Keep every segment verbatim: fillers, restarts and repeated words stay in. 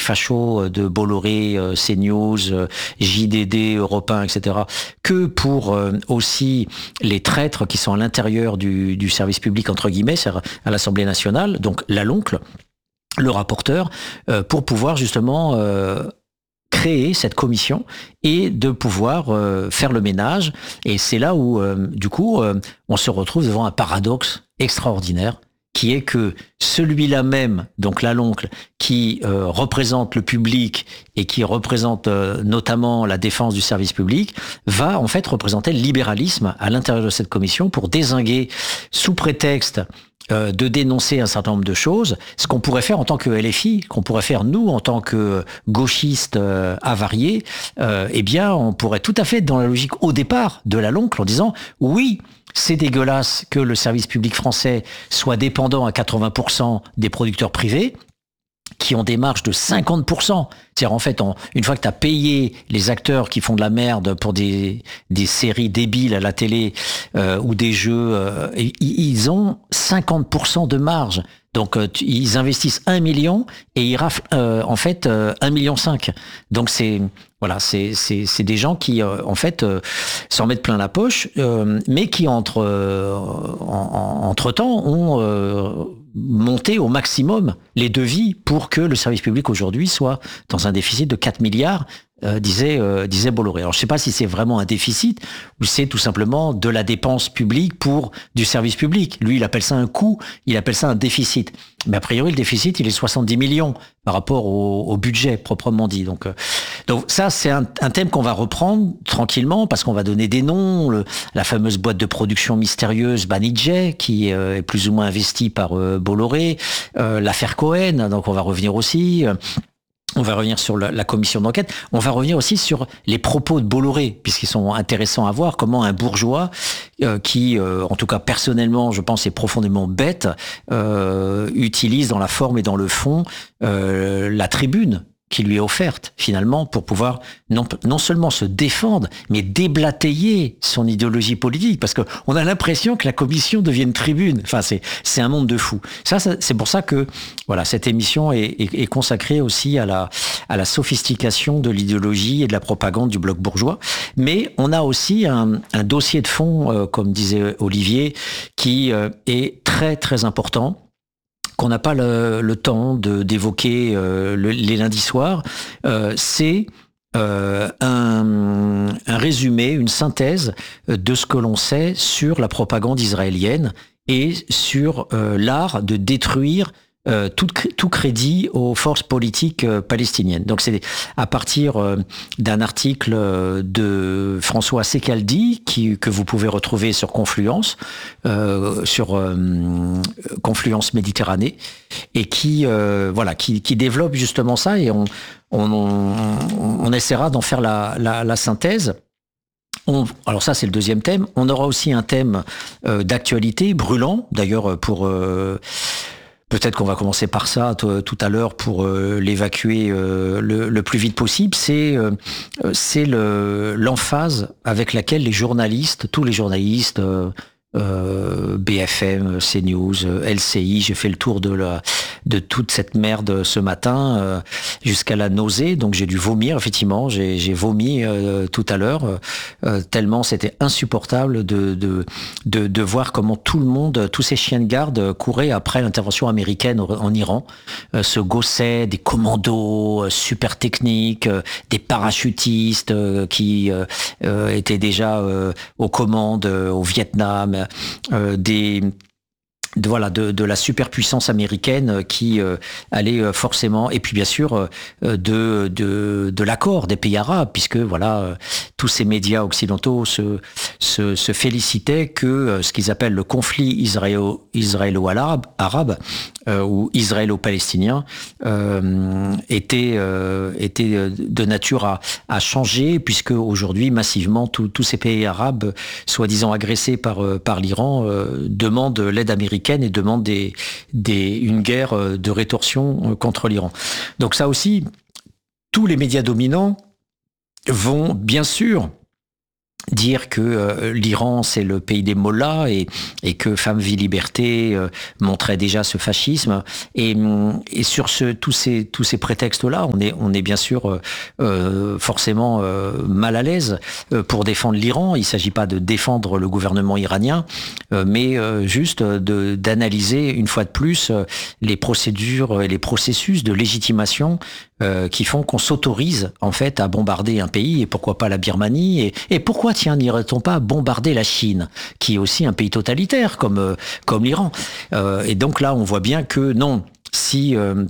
fachos de Bolloré, euh, CNews, euh, J D D, Europe un, et cetera, que pour euh, aussi les traîtres qui sont à l'intérieur du, du service public, entre guillemets, c'est-à-dire à l'Assemblée nationale, donc la l'oncle, le rapporteur, euh, pour pouvoir justement euh, créer cette commission et de pouvoir euh, faire le ménage. Et c'est là où, euh, du coup, euh, on se retrouve devant un paradoxe extraordinaire, qui est que celui-là même, donc là l'oncle, qui euh, représente le public et qui représente euh, notamment la défense du service public, va en fait représenter le libéralisme à l'intérieur de cette commission pour dézinguer, sous prétexte euh, de dénoncer un certain nombre de choses, ce qu'on pourrait faire en tant que L F I, qu'on pourrait faire nous en tant que gauchistes euh, avariés, euh, eh bien on pourrait tout à fait être dans la logique au départ de la l'oncle en disant oui, c'est dégueulasse que le service public français soit dépendant à quatre-vingts pour cent des producteurs privés, qui ont des marges de cinquante pour cent. C'est-à-dire, en fait, on, une fois que tu as payé les acteurs qui font de la merde pour des, des séries débiles à la télé euh, ou des jeux, euh, ils ont cinquante pour cent de marge. Donc, euh, ils investissent un million et ils raflent, euh, en fait, euh, un million cinq. Donc, c'est... Voilà, c'est c'est c'est des gens qui euh, en fait euh, s'en mettent plein la poche, euh, mais qui entre euh, en, en, entre temps ont euh, monté au maximum les devis pour que le service public aujourd'hui soit dans un déficit de quatre milliards. Euh, disait euh, disait Bolloré. Alors je sais pas si c'est vraiment un déficit ou c'est tout simplement de la dépense publique pour du service public. Lui, il appelle ça un coût, il appelle ça un déficit. Mais a priori, le déficit, il est soixante-dix millions par rapport au, au budget proprement dit. Donc, euh, donc ça, c'est un, un thème qu'on va reprendre tranquillement parce qu'on va donner des noms. Le, la fameuse boîte de production mystérieuse Banijay, qui euh, est plus ou moins investie par euh, Bolloré. Euh, l'affaire Cohen, donc on va revenir aussi. Euh, On va revenir sur la, la commission d'enquête. On va revenir aussi sur les propos de Bolloré, puisqu'ils sont intéressants à voir comment un bourgeois euh, qui, euh, en tout cas personnellement, je pense, est profondément bête, euh, utilise dans la forme et dans le fond euh, la tribune qui lui est offerte finalement pour pouvoir non, non seulement se défendre, mais déblatérer son idéologie politique, parce que on a l'impression que la commission devienne tribune. Enfin, c'est c'est un monde de fous. Ça, ça c'est pour ça que voilà, cette émission est, est, est consacrée aussi à la à la sophistication de l'idéologie et de la propagande du bloc bourgeois. Mais on a aussi un, un dossier de fond, euh, comme disait Olivier, qui euh, est très très important, qu'on n'a pas le, le temps de d'évoquer euh, le, les lundis soirs, euh, c'est euh, un, un résumé, une synthèse de ce que l'on sait sur la propagande israélienne et sur euh, l'art de détruire Euh, tout, tout crédit aux forces politiques euh, palestiniennes. Donc c'est à partir euh, d'un article euh, de François Secaldi qui, que vous pouvez retrouver sur Confluence, euh, sur euh, Confluence Méditerranée, et qui euh, voilà qui, qui développe justement ça, et on, on, on, on essaiera d'en faire la, la, la synthèse. On, alors ça, c'est le deuxième thème. On aura aussi un thème euh, d'actualité brûlant, d'ailleurs pour... Euh, Peut-être qu'on va commencer par ça t- tout à l'heure pour euh, l'évacuer euh, le, le plus vite possible. C'est euh, c'est le, l'emphase avec laquelle les journalistes, tous les journalistes, euh, euh, B F M, CNews, L C I, j'ai fait le tour de la de toute cette merde ce matin euh, jusqu'à la nausée. Donc j'ai dû vomir, effectivement, j'ai, j'ai vomi euh, tout à l'heure euh, tellement c'était insupportable de, de de de voir comment tout le monde, tous ces chiens de garde couraient après l'intervention américaine en Iran, euh, se gaussaient des commandos euh, super techniques, euh, des parachutistes euh, qui euh, euh, étaient déjà euh, aux commandes euh, au Vietnam, euh, des de, voilà, de, de la superpuissance américaine qui euh, allait euh, forcément, et puis bien sûr euh, de, de, de l'accord des pays arabes, puisque voilà, euh, tous ces médias occidentaux se, se, se félicitaient que euh, ce qu'ils appellent le conflit israélo, israélo-arabe arabe, euh, ou israélo-palestinien euh, était, euh, était de nature à, à changer, puisque aujourd'hui massivement tous ces pays arabes, soi-disant agressés par, par l'Iran, euh, demandent l'aide américaine et demande des, des, une guerre de rétorsion contre l'Iran. Donc ça aussi, tous les médias dominants vont bien sûr dire que euh, l'Iran c'est le pays des mollahs et, et que Femme, Vie, Liberté euh, montrait déjà ce fascisme et, et sur ce, tous ces tous ces prétextes-là, on est on est bien sûr euh, euh, forcément euh, mal à l'aise euh, pour défendre l'Iran. Il s'agit pas de défendre le gouvernement iranien, euh, mais euh, juste de d'analyser une fois de plus euh, les procédures et les processus de légitimation Euh, qui font qu'on s'autorise en fait à bombarder un pays, et pourquoi pas la Birmanie, et, et pourquoi tiens n'irait-on pas bombarder la Chine, qui est aussi un pays totalitaire comme euh, comme l'Iran. Euh, et donc là on voit bien que non, si euh,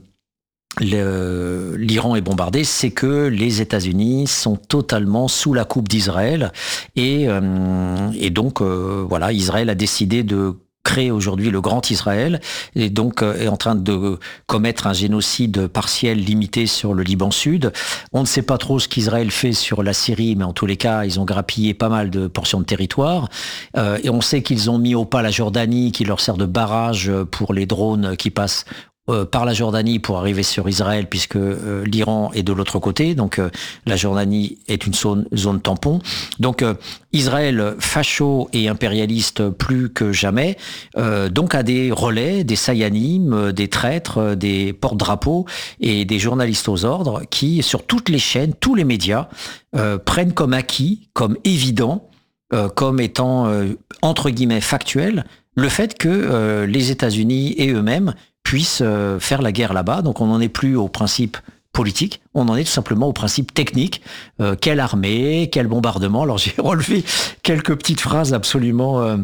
le, l'Iran est bombardé, c'est que les États-Unis sont totalement sous la coupe d'Israël, et euh, et donc euh, voilà, Israël a décidé de créé aujourd'hui le Grand Israël, et donc euh, est en train de commettre un génocide partiel limité sur le Liban Sud. On ne sait pas trop ce qu'Israël fait sur la Syrie, mais en tous les cas, ils ont grappillé pas mal de portions de territoire. Euh, et on sait qu'ils ont mis au pas la Jordanie, qui leur sert de barrage pour les drones qui passent Euh, par la Jordanie pour arriver sur Israël, puisque euh, l'Iran est de l'autre côté, donc euh, la Jordanie est une zone, zone tampon. Donc euh, Israël facho et impérialiste plus que jamais, euh, donc a des relais, des sayanim, des traîtres, des porte-drapeaux et des journalistes aux ordres qui, sur toutes les chaînes, tous les médias, euh, prennent comme acquis, comme évident, euh, comme étant euh, entre guillemets factuel, le fait que euh, les États-Unis et eux-mêmes puissent euh, faire la guerre là-bas. Donc on n'en est plus au principe politique, on en est tout simplement au principe technique. Euh, quelle armée, quel bombardement. Alors j'ai relevé quelques petites phrases absolument... Euh,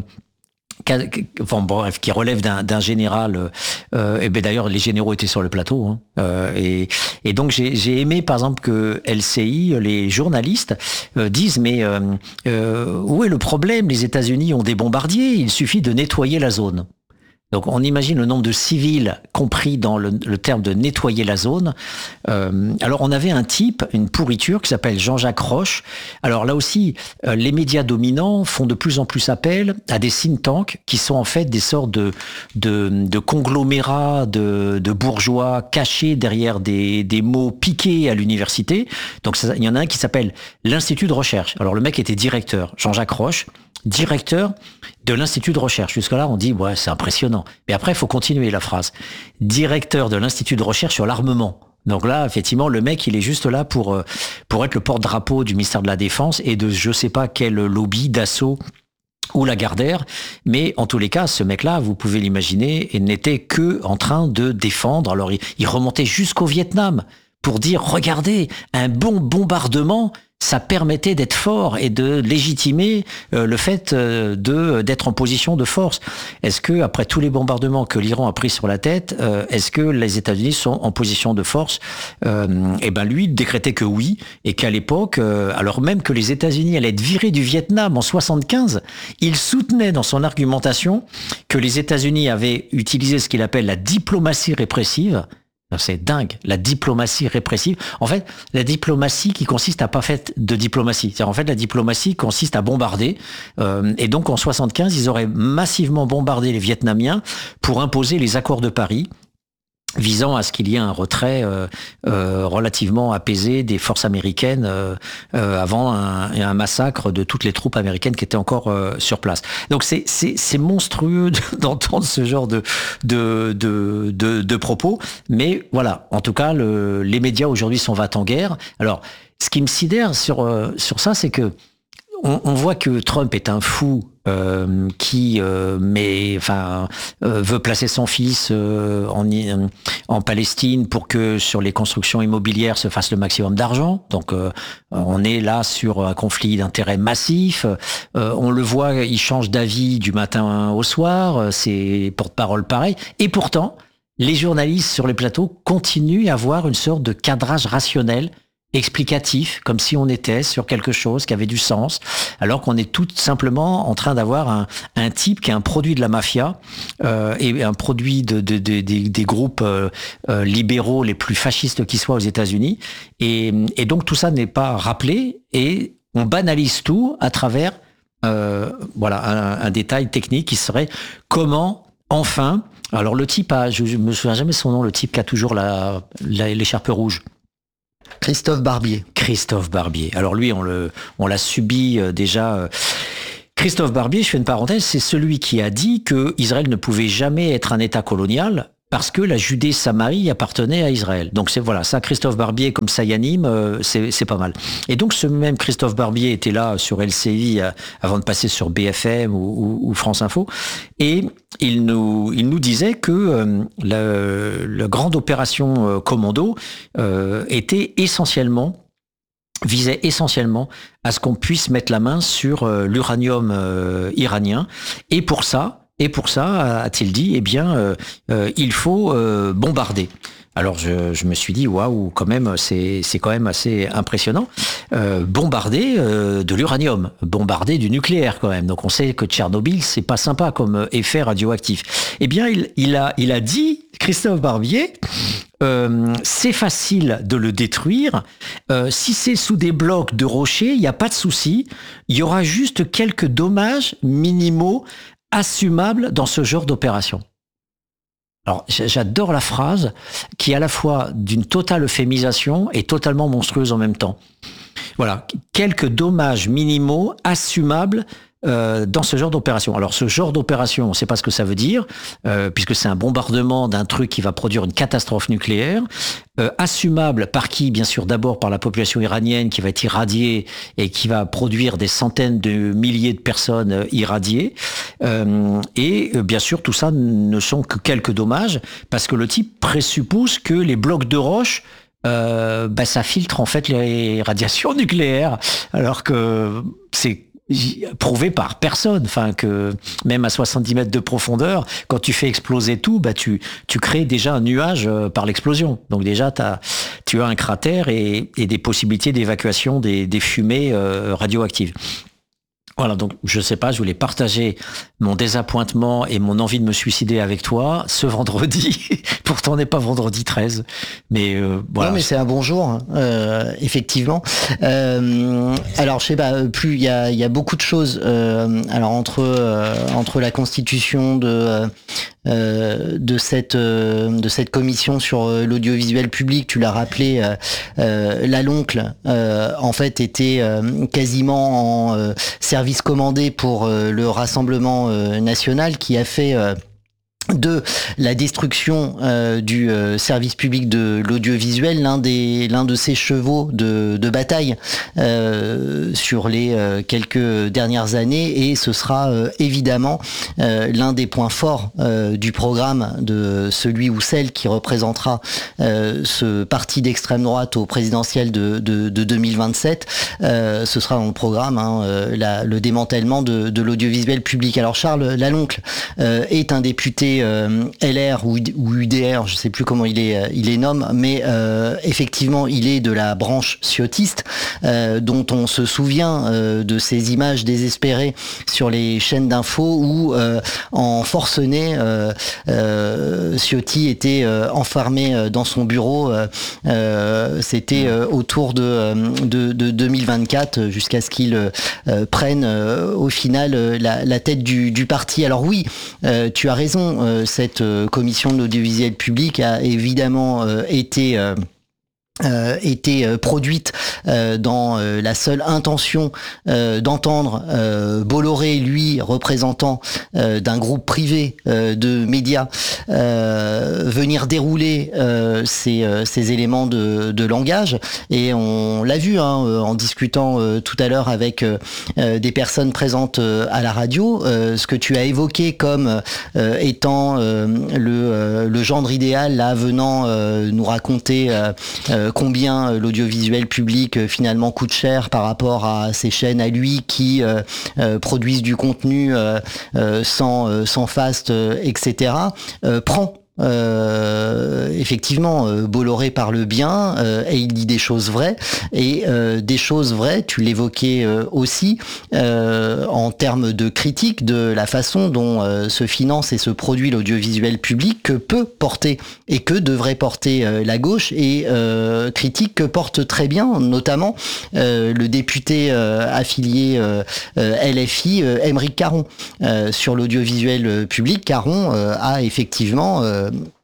Enfin, bref, qui relève d'un, d'un général. Euh, et ben d'ailleurs, les généraux étaient sur le plateau. Hein, euh, et, et donc, j'ai, j'ai aimé, par exemple, que L C I, les journalistes, euh, disent mais euh, euh, où est le problème? Les États-Unis ont des bombardiers, il suffit de nettoyer la zone. Donc on imagine le nombre de civils compris dans le, le terme de nettoyer la zone. Euh, alors on avait un type, une pourriture qui s'appelle Jean-Jacques Roche. Alors là aussi, euh, les médias dominants font de plus en plus appel à des think tanks qui sont en fait des sortes de, de, de conglomérats de, de bourgeois cachés derrière des, des mots piqués à l'université. Donc ça, il y en a un qui s'appelle l'Institut de recherche. Alors le mec était directeur, Jean-Jacques Roche, directeur de l'Institut de recherche. Jusque-là, on dit, ouais, c'est impressionnant. Mais après, il faut continuer la phrase. Directeur de l'Institut de recherche sur l'armement. Donc là, effectivement, le mec, il est juste là pour, pour être le porte-drapeau du ministère de la Défense et de je sais pas quel lobby, Dassault ou Lagardère. Mais en tous les cas, ce mec-là, vous pouvez l'imaginer, il n'était que en train de défendre. Alors, il, il remontait jusqu'au Vietnam pour dire, regardez, un bon bombardement, ça permettait d'être fort et de légitimer euh, le fait euh, de d'être en position de force. Est-ce que après tous les bombardements que l'Iran a pris sur la tête, euh, est-ce que les États-Unis sont en position de force? euh, Et ben lui décrétait que oui, et qu'à l'époque, euh, alors même que les États-Unis allaient être virés du Vietnam en soixante-quinze, il soutenait dans son argumentation que les États-Unis avaient utilisé ce qu'il appelle la diplomatie répressive. C'est dingue, la diplomatie répressive. En fait, la diplomatie qui consiste à pas faire de diplomatie. C'est-à-dire, en fait, la diplomatie consiste à bombarder. Euh, et donc, en soixante-quinze, ils auraient massivement bombardé les Vietnamiens pour imposer les accords de Paris, visant à ce qu'il y ait un retrait euh, euh, relativement apaisé des forces américaines euh, euh, avant un, un massacre de toutes les troupes américaines qui étaient encore euh, sur place. Donc c'est c'est c'est monstrueux d'entendre ce genre de de de de, de propos, mais voilà. En tout cas, le, les médias aujourd'hui sont va-t-en-guerre. Alors, ce qui me sidère sur euh, sur ça, c'est que on, on voit que Trump est un fou. Euh, qui euh, mais enfin euh, veut placer son fils euh, en en Palestine pour que sur les constructions immobilières se fasse le maximum d'argent. Donc euh, on est là sur un conflit d'intérêts massif. Euh, on le voit, il change d'avis du matin au soir. C'est porte-parole pareil. Et pourtant, les journalistes sur les plateaux continuent à avoir une sorte de cadrage rationnel, explicatif, comme si on était sur quelque chose qui avait du sens, alors qu'on est tout simplement en train d'avoir un, un type qui est un produit de la mafia euh, et un produit de, de, de, de des groupes euh, euh, libéraux les plus fascistes qui soient aux États-Unis. Et, et donc tout ça n'est pas rappelé et on banalise tout à travers euh, voilà un, un détail technique qui serait comment enfin. Alors le type a, je, je me souviens jamais son nom, le type qui a toujours la, la l'écharpe rouge. Christophe Barbier. Christophe Barbier. Alors lui, on, le, on l'a subi euh, déjà... Euh, Christophe Barbier, je fais une parenthèse, c'est celui qui a dit que Israël ne pouvait jamais être un État colonial parce que la Judée-Samarie appartenait à Israël. Donc c'est voilà, ça, Christophe Barbier comme ça y anime, euh, c'est, c'est pas mal. Et donc ce même Christophe Barbier était là sur L C I euh, avant de passer sur B F M ou, ou, ou France Info, et il nous, il nous disait que euh, la, la grande opération euh, Commando euh, était essentiellement visait essentiellement à ce qu'on puisse mettre la main sur euh, l'uranium euh, iranien. Et pour ça, et pour ça, a-t-il dit, eh bien, euh, euh, il faut euh, bombarder. Alors je, je me suis dit waouh, quand même c'est c'est quand même assez impressionnant. Euh, bombarder euh, de l'uranium, bombarder du nucléaire quand même. Donc on sait que Tchernobyl c'est pas sympa comme effet radioactif. Eh bien il il a il a dit Christophe Barbier, euh, c'est facile de le détruire. Euh, si c'est sous des blocs de rochers, il n'y a pas de souci. Il y aura juste quelques dommages minimaux assumables dans ce genre d'opération. Alors, j'adore la phrase qui est à la fois d'une totale euphémisation et totalement monstrueuse en même temps. Voilà, quelques dommages minimaux assumables euh, dans ce genre d'opération. Alors, ce genre d'opération, on ne sait pas ce que ça veut dire, euh, puisque c'est un bombardement d'un truc qui va produire une catastrophe nucléaire. Euh, assumable par qui? Bien sûr, d'abord par la population iranienne qui va être irradiée et qui va produire des centaines de milliers de personnes irradiées. Euh, et euh, bien sûr, tout ça ne sont que quelques dommages, parce que le type présuppose que les blocs de roche Euh, bah, ça filtre en fait les radiations nucléaires, alors que c'est prouvé par personne, enfin que même à soixante-dix mètres de profondeur, quand tu fais exploser tout, bah tu tu crées déjà un nuage par l'explosion. Donc déjà t'as, tu as un cratère et, et des possibilités d'évacuation des, des fumées euh, radioactives. Voilà, donc je sais pas, je voulais partager mon désappointement et mon envie de me suicider avec toi ce vendredi. Pourtant, on n'est pas vendredi treize, mais euh, voilà. Non, mais c'est un bon jour, euh, effectivement. Euh, alors, je sais pas, plus il y a, il y a beaucoup de choses. Euh, alors entre euh, entre la constitution de euh, de cette euh, de cette commission sur l'audiovisuel public, tu l'as rappelé, euh, euh, la Loncle, euh, en fait, était euh, quasiment en euh, service commandé pour euh, le Rassemblement euh, national, qui a fait euh, de la destruction euh, du euh, service public de l'audiovisuel l'un des l'un de ses chevaux de, de bataille euh, sur les euh, quelques dernières années, et ce sera euh, évidemment euh, l'un des points forts euh, du programme de celui ou celle qui représentera euh, ce parti d'extrême droite au présidentiel de, de, de deux mille vingt-sept. Euh, ce sera dans le programme, hein, euh, la, le démantèlement de, de l'audiovisuel public. Alors Charles Laloncle euh, est un député Euh, L R ou, ou U D R, je sais plus comment il est, il est nomme, mais euh, effectivement, il est de la branche ciotiste, euh, dont on se souvient euh, de ces images désespérées sur les chaînes d'infos où, euh, en forcené, euh, euh, Ciotti était euh, enfermé dans son bureau. Euh, euh, C'était euh, autour de, de, de deux mille vingt-quatre, jusqu'à ce qu'il euh, prenne euh, au final euh, la, la tête du, du parti. Alors oui, euh, tu as raison. Euh, cette euh, commission de l'audiovisuel public a évidemment euh, été euh, Euh, était euh, produite euh, dans euh, la seule intention euh, d'entendre euh, Bolloré, lui, représentant euh, d'un groupe privé euh, de médias, euh, venir dérouler euh, ces, euh, ces éléments de, de langage. Et on l'a vu, hein, en discutant euh, tout à l'heure avec euh, des personnes présentes euh, à la radio, euh, ce que tu as évoqué comme euh, étant euh, le, euh, le gendre idéal, là, venant euh, nous raconter euh, euh, combien l'audiovisuel public euh, finalement coûte cher par rapport à ces chaînes à lui qui euh, euh, produisent du contenu euh, euh, sans, euh, sans faste, euh, et cetera, euh, prend. Euh, effectivement, euh, Bolloré parle bien euh, et il dit des choses vraies, et euh, des choses vraies, tu l'évoquais euh, aussi, euh, en termes de critique de la façon dont euh, se finance et se produit l'audiovisuel public, que peut porter et que devrait porter euh, la gauche, et euh, critique que porte très bien notamment euh, le député euh, affilié euh, euh, L F I, euh, Aymeric Caron, euh, sur l'audiovisuel public. Caron euh, a effectivement euh,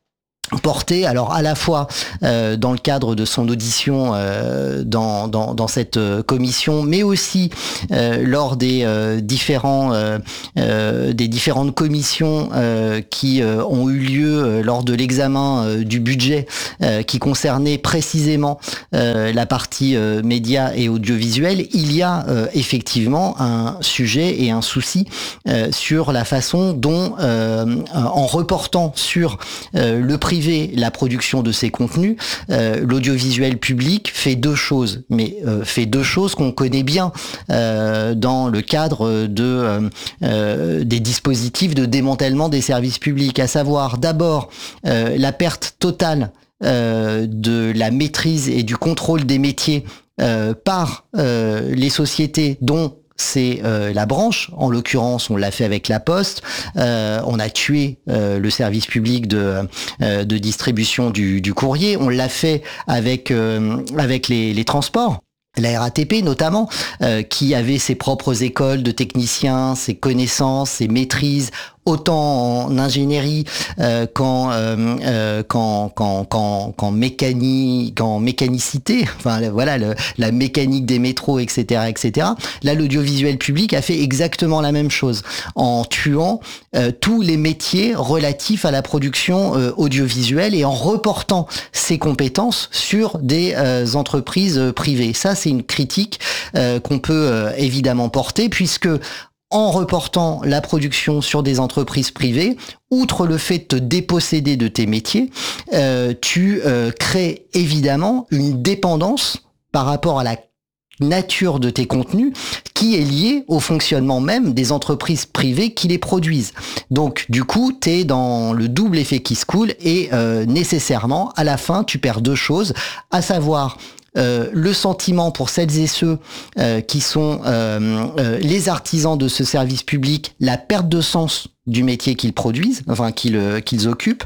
porté, alors à la fois euh, dans le cadre de son audition euh, dans, dans, dans cette euh, commission, mais aussi euh, lors des euh, différents euh, euh, des différentes commissions euh, qui euh, ont eu lieu euh, lors de l'examen euh, du budget euh, qui concernait précisément euh, la partie euh, médias et audiovisuel. Il y a euh, effectivement un sujet et un souci euh, sur la façon dont, euh, en reportant sur euh, le privé la production de ces contenus, euh, l'audiovisuel public fait deux choses, mais euh, fait deux choses qu'on connaît bien euh, dans le cadre de euh, euh, des dispositifs de démantèlement des services publics, à savoir d'abord euh, la perte totale euh, de la maîtrise et du contrôle des métiers euh, par euh, les sociétés dont c'est euh, la branche. En l'occurrence, on l'a fait avec la Poste. Euh, on a tué euh, le service public de, euh, de distribution du, du courrier. On l'a fait avec, euh, avec les, les transports. La R A T P notamment, euh, qui avait ses propres écoles de techniciens, ses connaissances, ses maîtrises, autant en ingénierie euh, qu'en, euh, euh, qu'en, qu'en, qu'en, qu'en mécanique, qu'en mécanicité, enfin voilà, le, la mécanique des métros, et cetera, et cetera. Là, l'audiovisuel public a fait exactement la même chose, en tuant euh, tous les métiers relatifs à la production euh, audiovisuelle et en reportant ses compétences sur des euh, entreprises privées. Ça, c'est une critique euh, qu'on peut euh, évidemment porter, puisque en reportant la production sur des entreprises privées, outre le fait de te déposséder de tes métiers, euh, tu euh, crées évidemment une dépendance par rapport à la nature de tes contenus qui est liée au fonctionnement même des entreprises privées qui les produisent. Donc du coup, tu es dans le double effet qui se coule et euh, nécessairement, à la fin, tu perds deux choses, à savoir Euh, le sentiment pour celles et ceux euh, qui sont euh, euh, les artisans de ce service public, la perte de sens du métier qu'ils produisent, enfin qu'ils, euh, qu'ils occupent,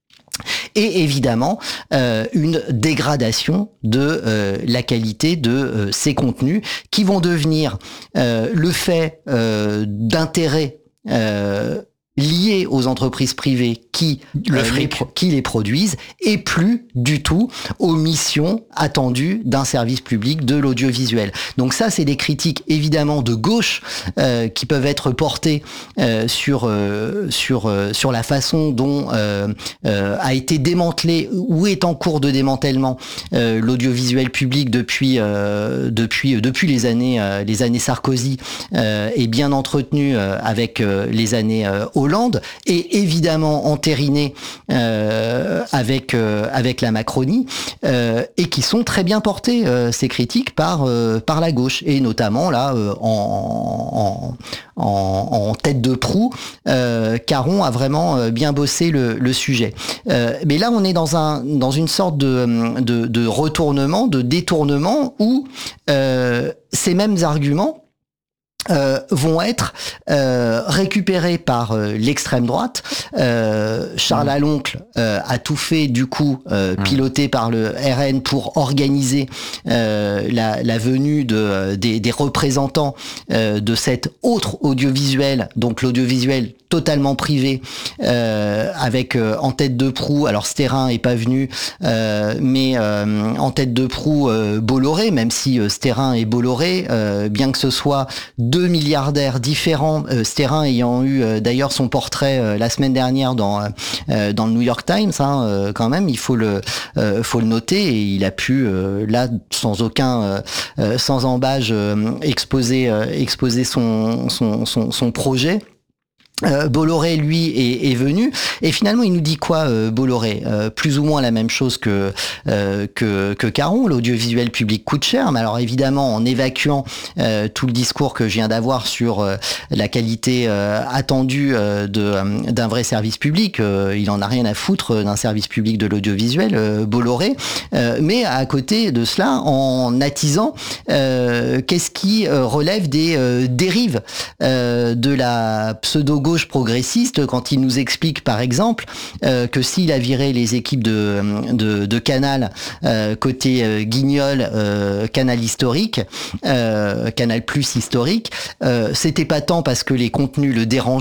et évidemment euh, une dégradation de euh, la qualité de euh, ces contenus qui vont devenir euh, le fait euh, d'intérêts euh, liés aux entreprises privées qui, le euh, les, qui les produisent et plus du tout aux missions attendues d'un service public de l'audiovisuel. Donc ça, c'est des critiques évidemment de gauche euh, qui peuvent être portées euh, sur euh, sur euh, sur la façon dont euh, euh, a été démantelé ou est en cours de démantèlement euh, l'audiovisuel public depuis euh, depuis depuis les années euh, les années Sarkozy euh, et bien entretenu euh, avec euh, les années euh, Hollande et évidemment entériné euh, avec euh, avec la Macronie euh, et qui sont très bien portées euh, ces critiques par euh, par la gauche et notamment là euh, en, en, en en tête de proue euh, Caron a vraiment euh, bien bossé le, le sujet. Euh, mais là on est dans un dans une sorte de de, de retournement, de détournement où euh, ces mêmes arguments Euh, vont être euh, récupérés par euh, l'extrême droite. Euh, Charles mmh. Aloncle euh, a tout fait du coup euh, mmh. piloté par le R N pour organiser euh, la, la venue de, des, des représentants euh, de cet autre audiovisuel, donc l'audiovisuel totalement privé, euh, avec euh, en tête de proue, alors Sterrin est pas venu, euh, mais euh, en tête de proue euh, Bolloré, même si euh, Sterrin et Bolloré, euh, bien que ce soit deux milliardaires différents, euh, Sterrin ayant eu euh, d'ailleurs son portrait euh, la semaine dernière dans euh, dans le New York Times, hein, euh, quand même, il faut le euh, faut le noter, et il a pu euh, là sans aucun euh, euh, sans embâche euh, exposer euh, exposer son son son, son projet. Euh, Bolloré, lui, est, est venu et finalement il nous dit quoi, euh, Bolloré euh, plus ou moins la même chose que euh, que, que Caron. L'audiovisuel public coûte cher, mais alors évidemment en évacuant euh, tout le discours que je viens d'avoir sur euh, la qualité euh, attendue euh, de euh, d'un vrai service public, euh, il en a rien à foutre d'un service public de l'audiovisuel, euh, Bolloré, euh, mais à côté de cela en attisant euh, qu'est-ce qui euh, relève des euh, dérives euh, de la pseudo gauche progressiste quand il nous explique par exemple euh, que s'il a viré les équipes de, de, de Canal euh, côté euh, Guignol, euh, Canal historique, euh, Canal Plus historique, euh, c'était pas tant parce que les contenus le dérangeaient,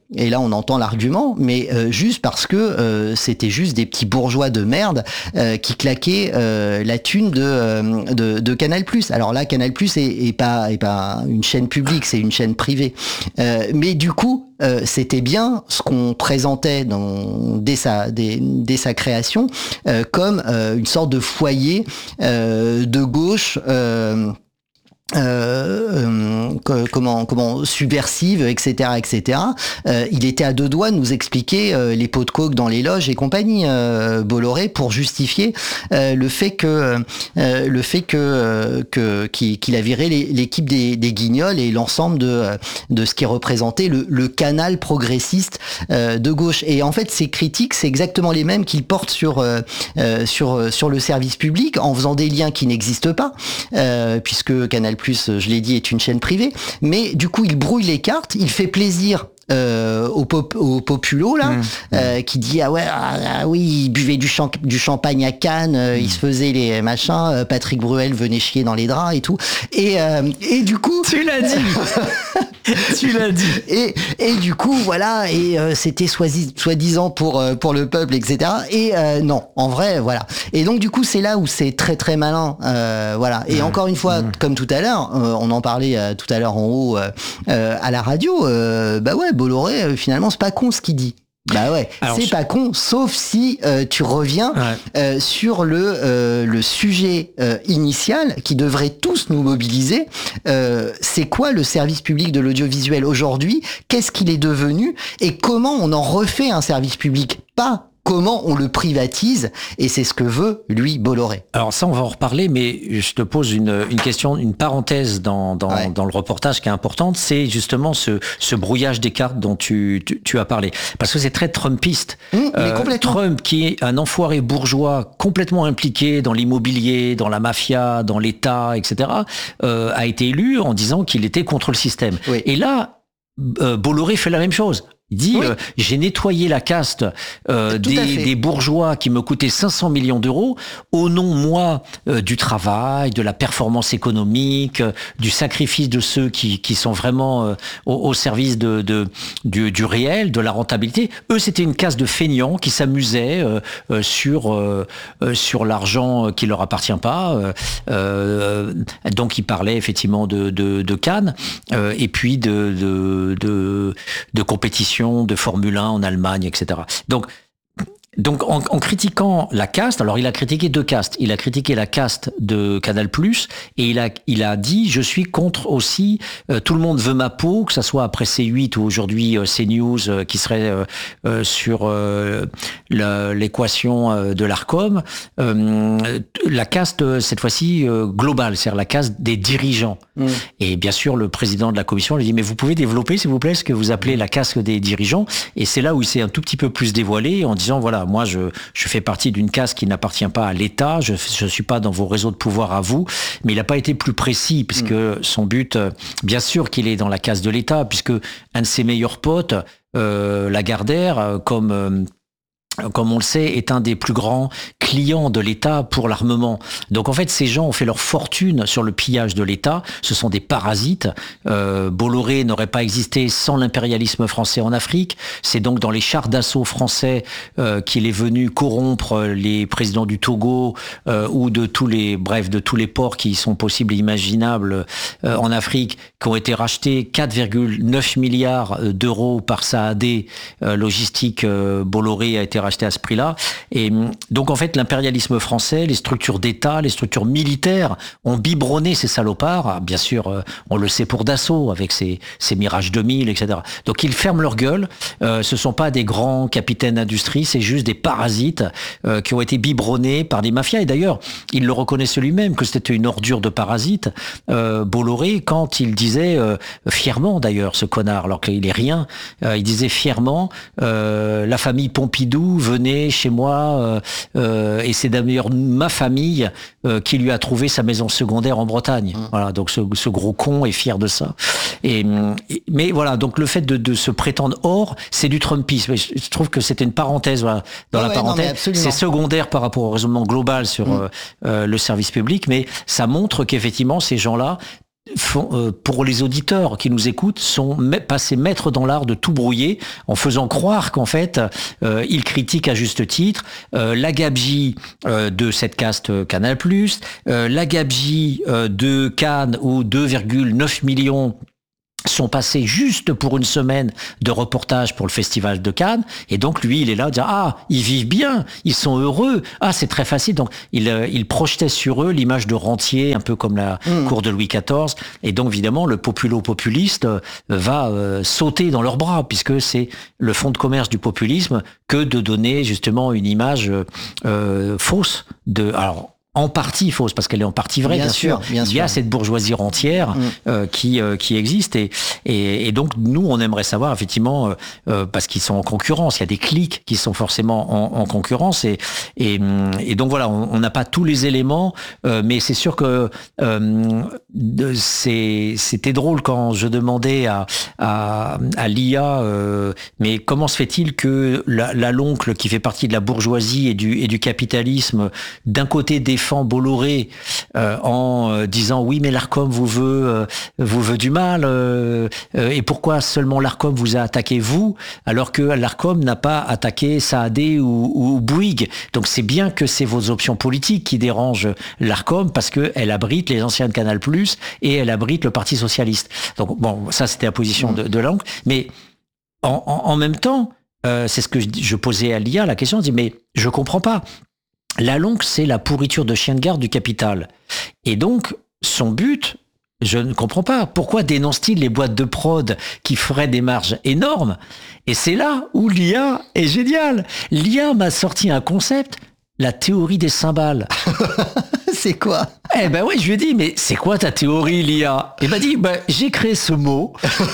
et là on entend l'argument, mais euh, juste parce que euh, c'était juste des petits bourgeois de merde euh, qui claquaient euh, la thune de, euh, de, de Canal+. Alors là, Canal+ est, est pas est pas une chaîne publique, c'est une chaîne privée. Euh, mais du coup, euh, c'était bien ce qu'on présentait dans, dès sa dès, dès sa création euh, comme euh, une sorte de foyer euh, de gauche. Euh, Euh, euh, comment comment subversive, et cetera, et cetera. Euh, il était à deux doigts de nous expliquer euh, les pots de coke dans les loges et compagnie, euh, Bolloré, pour justifier euh, le fait que euh, le fait que euh, que qu'il, qu'il a viré les, l'équipe des, des Guignols et l'ensemble de de ce qui représentait le, le canal progressiste euh, de gauche. Et en fait, ces critiques, c'est exactement les mêmes qu'il porte sur euh, euh, sur sur le service public, en faisant des liens qui n'existent pas, euh, puisque Canal+, je l'ai dit, est une chaîne privée, mais du coup il brouille les cartes, il fait plaisir euh, au, pop, au populo là, mmh, euh, mmh. qui dit ah ouais ah, ah, oui il buvait du, champ, du champagne à Cannes, euh, mmh. il se faisait les machins, euh, Patrick Bruel venait chier dans les draps et tout, et euh, et du coup tu l'as dit tu l'as dit et et du coup voilà, et euh, c'était soi-disant pour euh, pour le peuple, et cetera. Et euh, non, en vrai voilà. Et donc du coup c'est là où c'est très très malin, euh, voilà. Et mmh. encore une fois, mmh. comme tout à l'heure, euh, on en parlait euh, tout à l'heure en haut euh, euh, à la radio, euh, bah ouais, Bolloré, euh, finalement, c'est pas con ce qu'il dit. Bah ouais, alors, c'est je... pas con, sauf si euh, tu reviens ouais. euh, sur le euh, le sujet euh, initial qui devrait tous nous mobiliser. Euh, c'est quoi le service public de l'audiovisuel aujourd'hui ? Qu'est-ce qu'il est devenu ? Et comment on en refait un service public ? Pas comment on le privatise, et c'est ce que veut, lui, Bolloré. Alors ça, on va en reparler, mais je te pose une, une question, une parenthèse dans, dans, ouais. dans le reportage qui est importante, c'est justement ce, ce brouillage des cartes dont tu, tu, tu as parlé. Parce que c'est très trumpiste. Mmh, mais complètement. Euh, Trump, qui est un enfoiré bourgeois complètement impliqué dans l'immobilier, dans la mafia, dans l'État, et cetera, euh, a été élu en disant qu'il était contre le système. Oui. Et là, euh, Bolloré fait la même chose. Il dit, oui. euh, j'ai nettoyé la caste euh, des, des bourgeois qui me coûtaient cinq cents millions d'euros au nom, moi, euh, du travail, de la performance économique, euh, du sacrifice de ceux qui, qui sont vraiment euh, au, au service de, de, du, du réel, de la rentabilité. Eux, c'était une caste de feignants qui s'amusaient euh, euh, sur, euh, euh, sur l'argent qui leur appartient pas. Euh, euh, donc, il parlait effectivement de, de, de Cannes euh, et puis de, de, de, de compétition de Formule un en Allemagne, et cetera. Donc, donc en, en critiquant la caste, alors il a critiqué deux castes. Il a critiqué la caste de Canal+, et il a, il a dit, je suis contre aussi, euh, tout le monde veut ma peau, que ça soit après C huit ou aujourd'hui euh, CNews, euh, qui serait euh, euh, sur euh, la, l'équation euh, de l'Arcom. Euh, la caste, cette fois-ci, euh, globale, c'est-à-dire la caste des dirigeants. Mmh. Et bien sûr, le président de la commission lui dit, mais vous pouvez développer, s'il vous plaît, ce que vous appelez la caste des dirigeants. Et c'est là où il s'est un tout petit peu plus dévoilé en disant, voilà, moi, je, je fais partie d'une caste qui n'appartient pas à l'État, je ne suis pas dans vos réseaux de pouvoir à vous, mais il n'a pas été plus précis, puisque mmh. son but, bien sûr qu'il est dans la caste de l'État, puisque un de ses meilleurs potes, euh, Lagardère, comme... Euh, comme on le sait, est un des plus grands clients de l'État pour l'armement. Donc en fait, ces gens ont fait leur fortune sur le pillage de l'État. Ce sont des parasites. Euh, Bolloré n'aurait pas existé sans l'impérialisme français en Afrique. C'est donc dans les chars d'assaut français euh, qu'il est venu corrompre les présidents du Togo euh, ou de tous les, bref, de tous les ports qui sont possibles et imaginables euh, en Afrique, qui ont été rachetés quatre virgule neuf milliards d'euros par Saad euh, Logistique. Euh, Bolloré a été racheté à ce prix-là. Et donc, en fait, l'impérialisme français, les structures d'État, les structures militaires ont biberonné ces salopards. Bien sûr, on le sait pour Dassault, avec ses, ses Mirage deux mille, et cetera. Donc, ils ferment leur gueule. Euh, ce sont pas des grands capitaines d'industrie, c'est juste des parasites euh, qui ont été biberonnés par des mafias. Et d'ailleurs, il le reconnaissait lui-même que c'était une ordure de parasites. Euh, Bolloré, quand il disait, euh, fièrement d'ailleurs, ce connard, alors qu'il est rien, euh, il disait fièrement, euh, la famille Pompidou venez chez moi euh, euh, et c'est d'ailleurs ma famille euh, qui lui a trouvé sa maison secondaire en Bretagne. Mmh. Voilà, donc ce, ce gros con est fier de ça. Et, et mais voilà, donc le fait de, de se prétendre hors, c'est du Trumpisme. Je, je trouve que c'était une parenthèse, voilà, dans oh la ouais, parenthèse. Non, c'est secondaire par rapport au raisonnement global sur mmh. euh, euh, le service public, mais ça montre qu'effectivement ces gens-là font, euh, pour les auditeurs qui nous écoutent, sont passés maîtres dans l'art de tout brouiller en faisant croire qu'en fait, euh, ils critiquent à juste titre euh, la gabegie euh, de cette caste Canal+, euh, la gabegie euh, de Cannes où deux virgule neuf millions sont passés juste pour une semaine de reportage pour le festival de Cannes, et donc lui il est là à dire ah ils vivent bien, ils sont heureux, ah c'est très facile, donc il, euh, il projetait sur eux l'image de rentier un peu comme la mmh. cour de Louis quatorze, et donc évidemment le populo-populiste euh, va euh, sauter dans leurs bras puisque c'est le fonds de commerce du populisme que de donner justement une image euh, fausse de alors en partie fausse, parce qu'elle est en partie vraie, bien, bien sûr. sûr. Bien Il y a sûr. cette bourgeoisie rentière mmh. euh, qui euh, qui existe, et, et et donc nous on aimerait savoir effectivement euh, euh, parce qu'ils sont en concurrence, il y a des clics qui sont forcément en, en concurrence, et et et donc voilà, on n'a pas tous les éléments, euh, mais c'est sûr que euh, c'est c'était drôle quand je demandais à à, à l'I A euh, mais comment se fait-il que la, la l'oncle qui fait partie de la bourgeoisie et du et du capitalisme d'un côté défend Bolloré euh, en euh, disant oui mais l'Arcom vous veut euh, vous veut du mal euh, euh, et pourquoi seulement l'Arcom vous a attaqué vous alors que l'Arcom n'a pas attaqué Saadé ou, ou Bouygues. Donc c'est bien que c'est vos options politiques qui dérangent l'Arcom parce que elle abrite les anciens de Canal+ et elle abrite le Parti socialiste. Donc bon, ça c'était la position de, de l'oncle, mais en, en, en même temps euh, c'est ce que je, je posais à l'I A la question, je dis mais je comprends pas. La longue, c'est la pourriture de chien de garde du capital. Et donc, son but, je ne comprends pas. Pourquoi dénonce-t-il les boîtes de prod qui feraient des marges énormes? Et c'est là où l'I A est géniale. L'I A m'a sorti un concept, la théorie des cymbales. C'est quoi? Eh ben oui, je lui ai dit, mais c'est quoi ta théorie, l'I A? Et ben dit, ben, j'ai créé ce mot.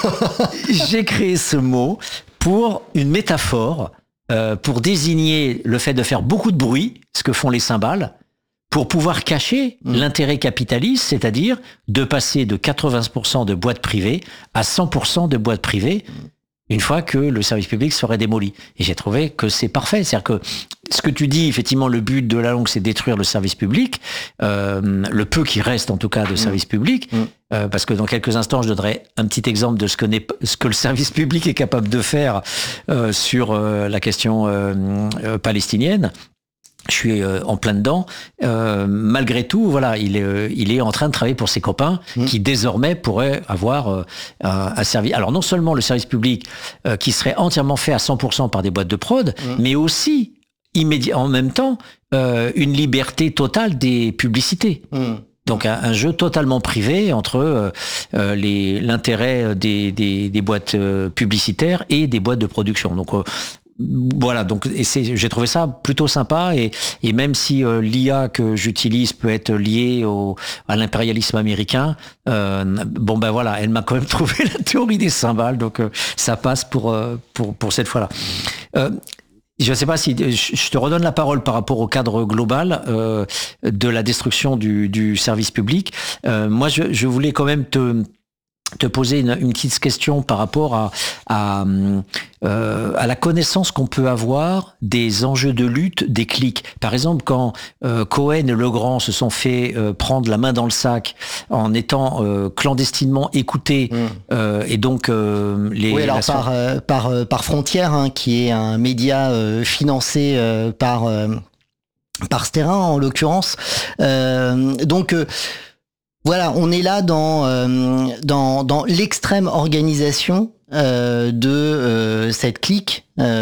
j'ai créé ce mot pour une métaphore. Euh, pour désigner le fait de faire beaucoup de bruit, ce que font les cymbales, pour pouvoir cacher mmh. l'intérêt capitaliste, c'est-à-dire de passer de quatre-vingts pour cent de boîtes privées à cent pour cent de boîtes privées, mmh. une fois que le service public serait démoli. Et j'ai trouvé que c'est parfait. C'est-à-dire que ce que tu dis, effectivement, le but de la longue, c'est détruire le service public, euh, le peu qui reste en tout cas de mmh. service public, mmh. euh, parce que dans quelques instants, je donnerai un petit exemple de ce que, n'est, ce que le service public est capable de faire euh, sur euh, la question euh, euh, palestinienne. Je suis euh, en plein dedans. Euh, malgré tout, voilà, il est, euh, il est en train de travailler pour ses copains mmh. qui désormais pourraient avoir euh, un, un service. Alors non seulement le service public euh, qui serait entièrement fait à cent pour cent par des boîtes de prod, mmh. mais aussi immédiat, en même temps euh, une liberté totale des publicités. Mmh. Donc un, un jeu totalement privé entre euh, euh, les, l'intérêt des, des, des boîtes euh, publicitaires et des boîtes de production. Donc euh, voilà, donc et c'est, j'ai trouvé ça plutôt sympa, et, et même si euh, l'I A que j'utilise peut être liée au, à l'impérialisme américain, euh, bon ben voilà, elle m'a quand même trouvé la théorie des cymbales, donc euh, ça passe pour, euh, pour, pour cette fois-là. Euh, Je ne sais pas si je te redonne la parole par rapport au cadre global euh, de la destruction du, du service public. Euh, moi, je, je voulais quand même te te poser une, une petite question par rapport à à, euh, à la connaissance qu'on peut avoir des enjeux de lutte des clics. Par exemple, quand euh, Cohen et Legrand se sont fait euh, prendre la main dans le sac en étant euh, clandestinement écoutés, mmh. euh, et donc euh, les oui alors par euh, par euh, par Frontière, hein, qui est un média euh, financé euh, par euh, par Sterrin en l'occurrence. Euh, donc euh, Voilà, on est là dans euh, dans dans l'extrême organisation euh, de euh, cette clique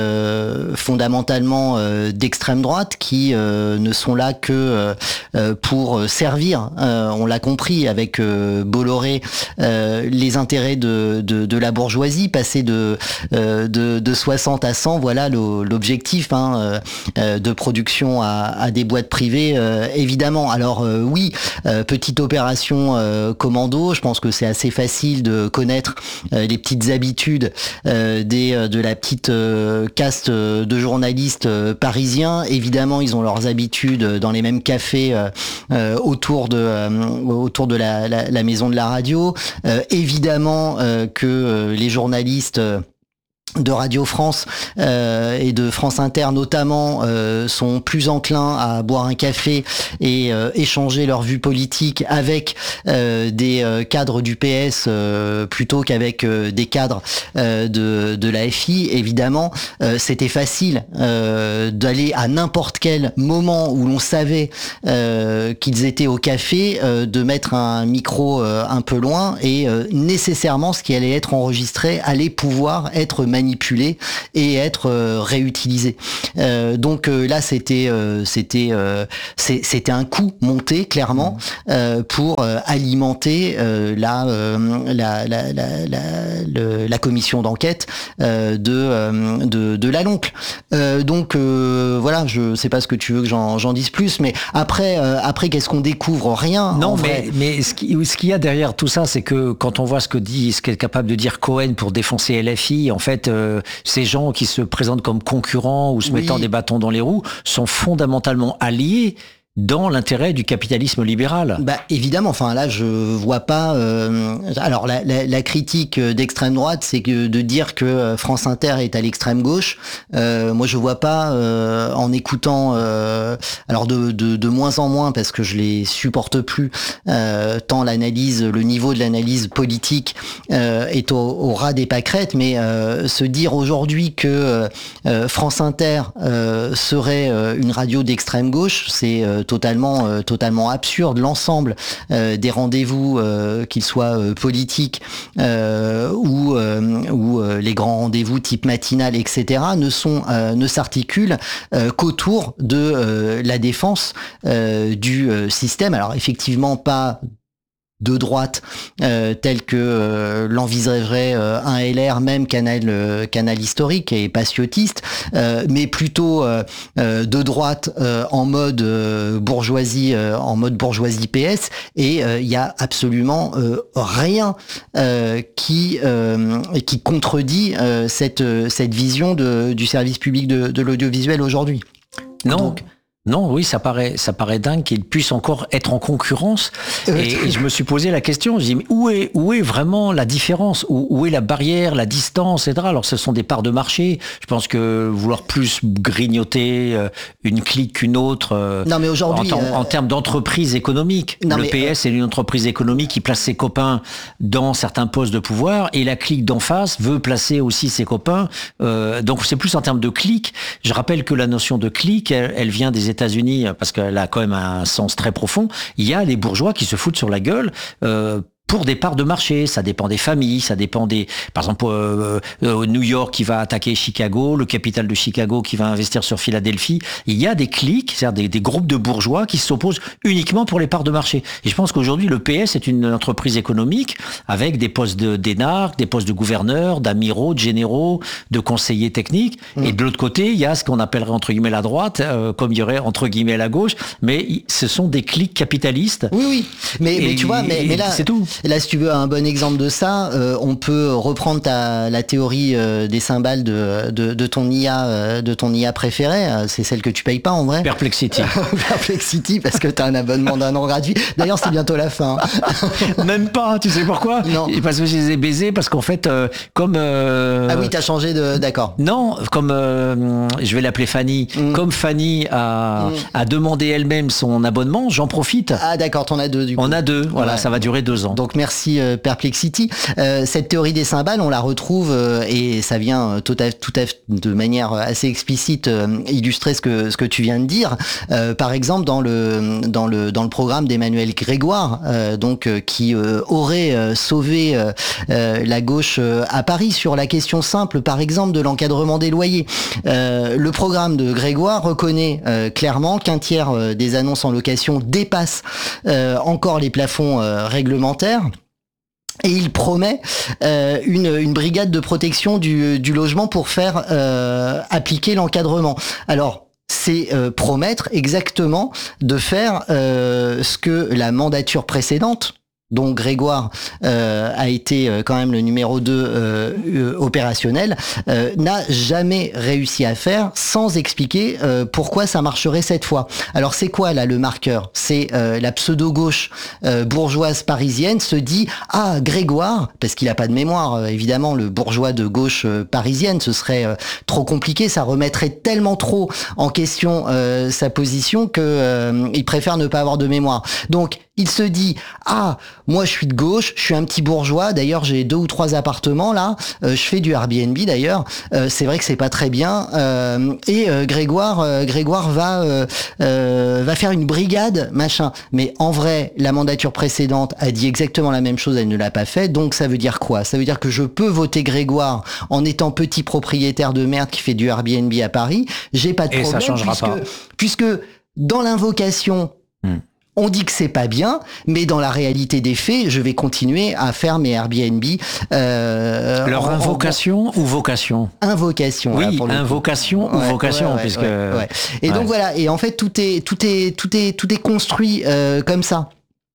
euh, fondamentalement euh, d'extrême droite qui euh, ne sont là que euh, pour servir, euh, on l'a compris avec euh, Bolloré, euh, les intérêts de, de de la bourgeoisie, passer de euh, de de soixante à cent, voilà l'objectif, hein, euh, de production à, à des boîtes privées, euh, évidemment. Alors euh, oui, euh, petite opération euh, commando, je pense que c'est assez facile de connaître euh, les petites habitudes euh, des euh, de la petite euh, caste de journalistes parisiens. Évidemment, ils ont leurs habitudes dans les mêmes cafés euh, autour de euh, autour de la, la, la maison de la radio. Euh, évidemment euh, que euh, les journalistes euh, de Radio France euh, et de France Inter notamment euh, sont plus enclins à boire un café et euh, échanger leur vue politique avec euh, des euh, cadres du P S euh, plutôt qu'avec euh, des cadres euh, de, de la F I. Évidemment, euh, c'était facile euh, d'aller à n'importe quel moment où l'on savait euh, qu'ils étaient au café, euh, de mettre un micro euh, un peu loin et euh, nécessairement ce qui allait être enregistré allait pouvoir être manipulé manipulé et être euh, réutilisé. Euh, donc euh, là, c'était euh, c'était euh, c'était un coup monté clairement euh, pour euh, alimenter euh, la, euh, la, la, la, la, le, la commission d'enquête euh, de, euh, de de la Loncle. Euh, donc euh, voilà, je sais pas ce que tu veux que j'en j'en dise plus, mais après euh, après qu'est-ce qu'on découvre? Rien. Non, mais mais ce qui ce qu'il y a derrière tout ça, c'est que quand on voit ce que dit, ce qu'est capable de dire Cohen pour défoncer L F I, en fait. Euh, ces gens qui se présentent comme concurrents ou se oui. mettant des bâtons dans les roues sont fondamentalement alliés dans l'intérêt du capitalisme libéral. Bah évidemment, enfin là je vois pas. Euh, alors la, la, la critique d'extrême droite, c'est que de dire que France Inter est à l'extrême gauche. Euh, moi je vois pas euh, en écoutant. Euh, alors de, de de moins en moins parce que je les supporte plus. Euh, tant l'analyse, le niveau de l'analyse politique euh, est au, au ras des pâquerettes. Mais euh, se dire aujourd'hui que euh, France Inter euh, serait euh, une radio d'extrême gauche, c'est euh, totalement euh, totalement absurde. L'ensemble euh, des rendez-vous, euh, qu'ils soient euh, politiques euh, ou euh, ou euh, les grands rendez-vous type matinal, et cetera, ne sont euh, ne s'articulent euh, qu'autour de euh, la défense euh, du euh, système. Alors effectivement pas de droite euh, tel que euh, l'envisagerait euh, un L R, même canal euh, canal historique et paciotiste, euh, mais plutôt euh, euh, de droite euh, en mode euh, bourgeoisie euh, en mode bourgeoisie P S. Et il euh, y a absolument euh, rien euh, qui euh, qui contredit euh, cette cette vision de, du service public de, de l'audiovisuel aujourd'hui. Non. Donc, Non, oui, ça paraît, ça paraît dingue qu'il puisse encore être en concurrence. Et, et je me suis posé la question, je dis, mais où est, où est vraiment la différence? Où, où est la barrière, la distance, et cetera. Alors, ce sont des parts de marché. Je pense que vouloir plus grignoter une clique qu'une autre, non, mais aujourd'hui, en, euh... en termes d'entreprise économique. Non, le mais, P S euh... est une entreprise économique qui place ses copains dans certains postes de pouvoir, et la clique d'en face veut placer aussi ses copains. Euh, donc, c'est plus en termes de clique. Je rappelle que la notion de clique, elle, elle vient des États-Unis, parce qu'elle a quand même un sens très profond. Il y a les bourgeois qui se foutent sur la gueule euh, pour des parts de marché. Ça dépend des familles, ça dépend des... Par exemple, euh, euh, New York qui va attaquer Chicago, le capital de Chicago qui va investir sur Philadelphie. Il y a des cliques, c'est-à-dire des, des groupes de bourgeois qui s'opposent uniquement pour les parts de marché. Et je pense qu'aujourd'hui, le P S est une entreprise économique avec des postes de, d'énarques, des postes de gouverneurs, d'amiraux, de généraux, de conseillers techniques. Mmh. Et de l'autre côté, il y a ce qu'on appellerait entre guillemets la droite, euh, comme il y aurait entre guillemets la gauche. Mais ce sont des cliques capitalistes. Oui, oui. Mais, mais tu vois, mais, mais là... C'est tout. Là, si tu veux un bon exemple de ça, euh, on peut reprendre ta, la théorie euh, des cymbales de, de, de ton I A, euh, de ton I A préférée. Euh, c'est celle que tu payes pas en vrai. Perplexity. Perplexity, parce que t'as un abonnement d'un an gratuit. D'ailleurs, c'est bientôt la fin. Même pas. Tu sais pourquoi? Non. Parce que je les ai baisés, parce qu'en fait, euh, comme. Euh... Ah oui, t'as changé de. D'accord. Non, comme euh, je vais l'appeler Fanny. Mm. Comme Fanny a, mm. a demandé elle-même son abonnement, j'en profite. Ah d'accord, t'en as deux du coup. On a deux. Voilà, ouais. Ça va durer deux ans. Donc merci euh, Perplexity. Euh, cette théorie des cymbales, on la retrouve euh, et ça vient tout à, tout à de manière assez explicite euh, illustrer ce que ce que tu viens de dire. Euh, par exemple dans le dans le dans le programme d'Emmanuel Grégoire, euh, donc euh, qui euh, aurait euh, sauvé euh, euh, la gauche euh, à Paris sur la question simple, par exemple de l'encadrement des loyers. Euh, le programme de Grégoire reconnaît euh, clairement qu'un tiers euh, des annonces en location dépasse euh, encore les plafonds euh, réglementaires. Et il promet euh, une, une brigade de protection du, du logement pour faire euh, appliquer l'encadrement. Alors, c'est euh, promettre exactement de faire euh, ce que la mandature précédente dont Grégoire euh, a été euh, quand même le numéro deux euh, euh, opérationnel, euh, n'a jamais réussi à faire sans expliquer euh, pourquoi ça marcherait cette fois. Alors c'est quoi là le marqueur ? C'est euh, la pseudo-gauche euh, bourgeoise parisienne se dit « Ah, Grégoire », parce qu'il n'a pas de mémoire, euh, évidemment, le bourgeois de gauche euh, parisienne, ce serait euh, trop compliqué, ça remettrait tellement trop en question euh, sa position que euh, il préfère ne pas avoir de mémoire. Donc il se dit « Ah, moi je suis de gauche, je suis un petit bourgeois, d'ailleurs j'ai deux ou trois appartements là, euh, je fais du Airbnb d'ailleurs, euh, c'est vrai que c'est pas très bien, euh, et euh, Grégoire euh, Grégoire va euh, euh, va faire une brigade, machin. » Mais en vrai, la mandature précédente a dit exactement la même chose, elle ne l'a pas fait, donc ça veut dire quoi ? Ça veut dire que je peux voter Grégoire en étant petit propriétaire de merde qui fait du Airbnb à Paris, j'ai pas de et problème, ça changera puisque, pas. puisque dans l'invocation, hmm. on dit que c'est pas bien, mais dans la réalité des faits, je vais continuer à faire mes Airbnb. Euh, Leur en, invocation en... ou vocation ? Invocation. Oui, là, pour le invocation coup. ou ouais, vocation, ouais, ouais, puisque. Ouais, ouais. Et ouais. donc voilà. Et en fait, tout est, tout est, tout est, tout est construit euh, comme ça.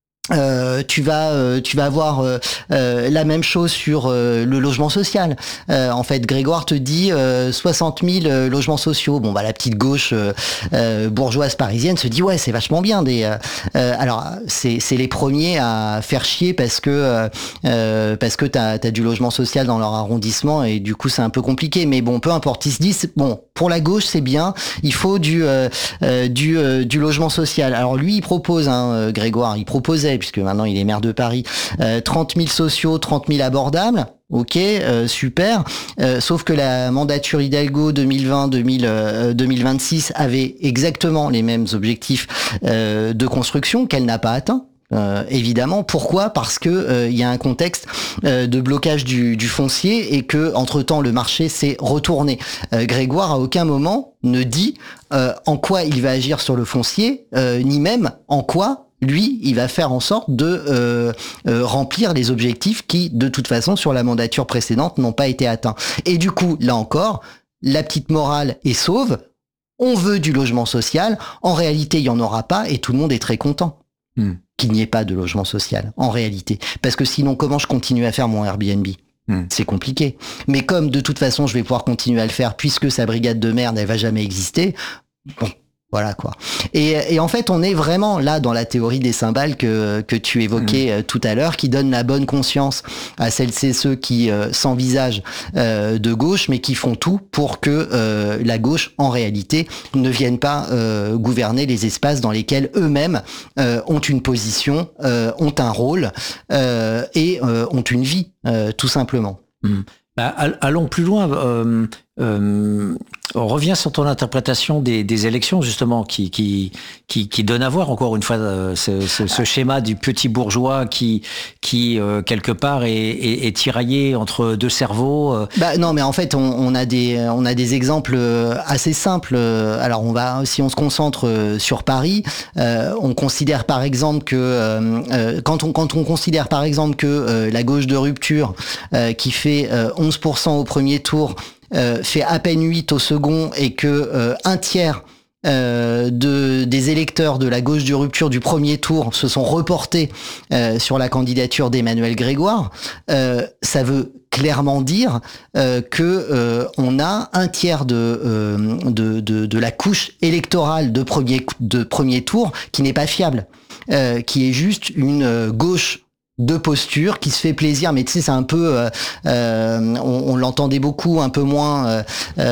Euh, tu vas euh, tu vas avoir euh, euh, la même chose sur euh, le logement social. Euh, en fait, Grégoire te dit euh, soixante mille euh, logements sociaux. Bon bah la petite gauche euh, euh, bourgeoise parisienne se dit ouais c'est vachement bien des. Euh, euh, alors c'est c'est les premiers à faire chier parce que euh, parce que t'as t'as du logement social dans leur arrondissement et du coup c'est un peu compliqué. Mais bon peu importe, ils se disent bon pour la gauche c'est bien, il faut du euh, euh, du euh, du logement social. Alors lui il propose hein, Grégoire, il proposait puisque maintenant il est maire de Paris, euh, trente mille sociaux, trente mille abordables. Ok, euh, super. Euh, sauf que la mandature Hidalgo deux mille vingt deux mille vingt-six avait exactement les mêmes objectifs euh, de construction qu'elle n'a pas atteint. Euh, évidemment, pourquoi ? Parce que euh, il y a un contexte euh, de blocage du, du foncier et que entre temps le marché s'est retourné. Euh, Grégoire à aucun moment ne dit euh, en quoi il va agir sur le foncier, euh, ni même en quoi lui, il va faire en sorte de euh, euh, remplir les objectifs qui, de toute façon, sur la mandature précédente, n'ont pas été atteints. Et du coup, là encore, la petite morale est sauve. On veut du logement social. En réalité, il n'y en aura pas et tout le monde est très content mmh. qu'il n'y ait pas de logement social, en réalité. Parce que sinon, comment je continue à faire mon Airbnb ? Mmh. C'est compliqué. Mais comme, de toute façon, je vais pouvoir continuer à le faire puisque sa brigade de merde, elle va jamais exister, bon... Voilà quoi. Et, et en fait, on est vraiment là dans la théorie des cymbales que, que tu évoquais mmh. tout à l'heure, qui donne la bonne conscience à celles et ceux qui euh, s'envisagent euh, de gauche, mais qui font tout pour que euh, la gauche, en réalité, ne vienne pas euh, gouverner les espaces dans lesquels eux-mêmes euh, ont une position, euh, ont un rôle euh, et euh, ont une vie, euh, tout simplement. Mmh. Bah, allons plus loin. Euh, euh, on revient sur ton interprétation des, des élections, justement, qui, qui, qui, qui donne à voir, encore une fois, ce, ce, ce schéma du petit bourgeois qui, qui euh, quelque part, est, est, est tiraillé entre deux cerveaux. Bah, non, mais en fait, on, on, a des, on a des exemples assez simples. Alors, on va, si on se concentre sur Paris, euh, on considère par exemple que, euh, quand, on, quand on considère par exemple que euh, la gauche de rupture, euh, qui fait euh, onze pour cent au premier tour, Euh, fait à peine huit au second et que euh, un tiers euh, de, des électeurs de la gauche de rupture du premier tour se sont reportés euh, sur la candidature d'Emmanuel Grégoire, euh, ça veut clairement dire euh, que euh, on a un tiers de, euh, de, de, de la couche électorale de premier, de premier tour qui n'est pas fiable, euh, qui est juste une euh, gauche de posture qui se fait plaisir, mais tu sais c'est un peu euh, euh, on, on l'entendait beaucoup, un peu moins euh,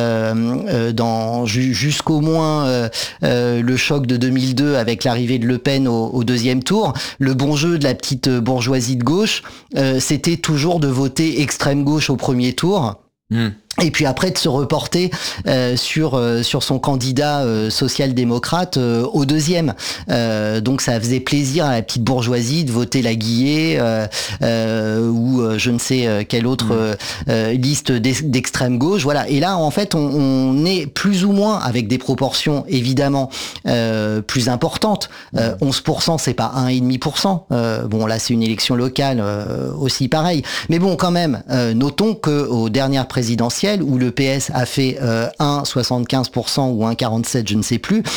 euh, dans jusqu'au moins euh, euh, le choc de deux mille deux avec l'arrivée de Le Pen au, au deuxième tour. Le bon jeu de la petite bourgeoisie de gauche, euh, c'était toujours de voter extrême gauche au premier tour. Mmh. Et puis après de se reporter euh, sur euh, sur son candidat euh, social-démocrate euh, au deuxième. Euh, donc ça faisait plaisir à la petite bourgeoisie de voter la Guillet euh, euh, ou euh, je ne sais quelle autre euh, euh, liste d'extrême gauche. Voilà. Et là en fait on, on est plus ou moins avec des proportions évidemment euh, plus importantes. Euh, onze pour cent c'est pas un virgule cinq pour cent. Euh, bon là c'est une élection locale euh, aussi pareil. Mais bon quand même euh, notons que aux dernières présidentielles présidentielle où le P S a fait euh, un virgule soixante-quinze pour cent ou un virgule quarante-sept, je ne sais plus.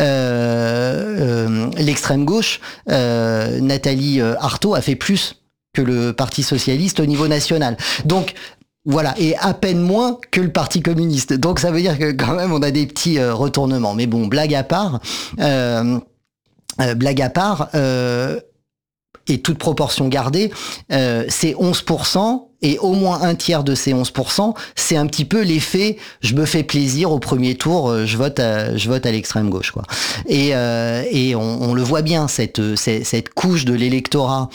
Euh, euh, l'extrême gauche, euh, Nathalie Arthaud a fait plus que le Parti socialiste au niveau national. Donc voilà, et à peine moins que le Parti communiste. Donc ça veut dire que quand même on a des petits euh, retournements. Mais bon, blague à part, euh, euh, blague à part, euh, et toute proportion gardée, euh, c'est onze pour cent. Et au moins un tiers de ces onze pour cent, c'est un petit peu l'effet je me fais plaisir au premier tour, je vote à, je vote à l'extrême gauche, quoi. Et, euh, et on, on le voit bien, cette, cette, cette couche de l'électorat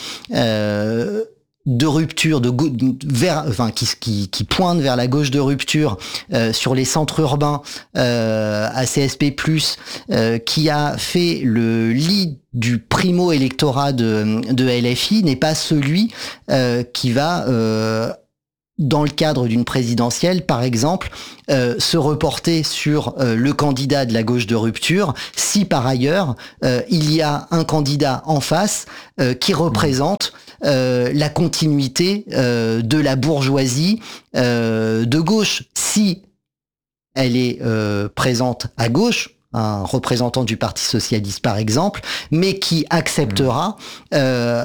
euh, de rupture, de go- vers, enfin qui, qui, qui pointe vers la gauche de rupture euh, sur les centres urbains euh, à C S P plus, euh, qui a fait le lit du primo-électorat de, de L F I, n'est pas celui euh, qui va, euh, dans le cadre d'une présidentielle, par exemple, euh, se reporter sur euh, le candidat de la gauche de rupture, si par ailleurs, euh, il y a un candidat en face euh, qui représente euh, la continuité euh, de la bourgeoisie euh, de gauche. Si elle est euh, présente à gauche, un représentant du Parti socialiste par exemple, mais qui acceptera euh,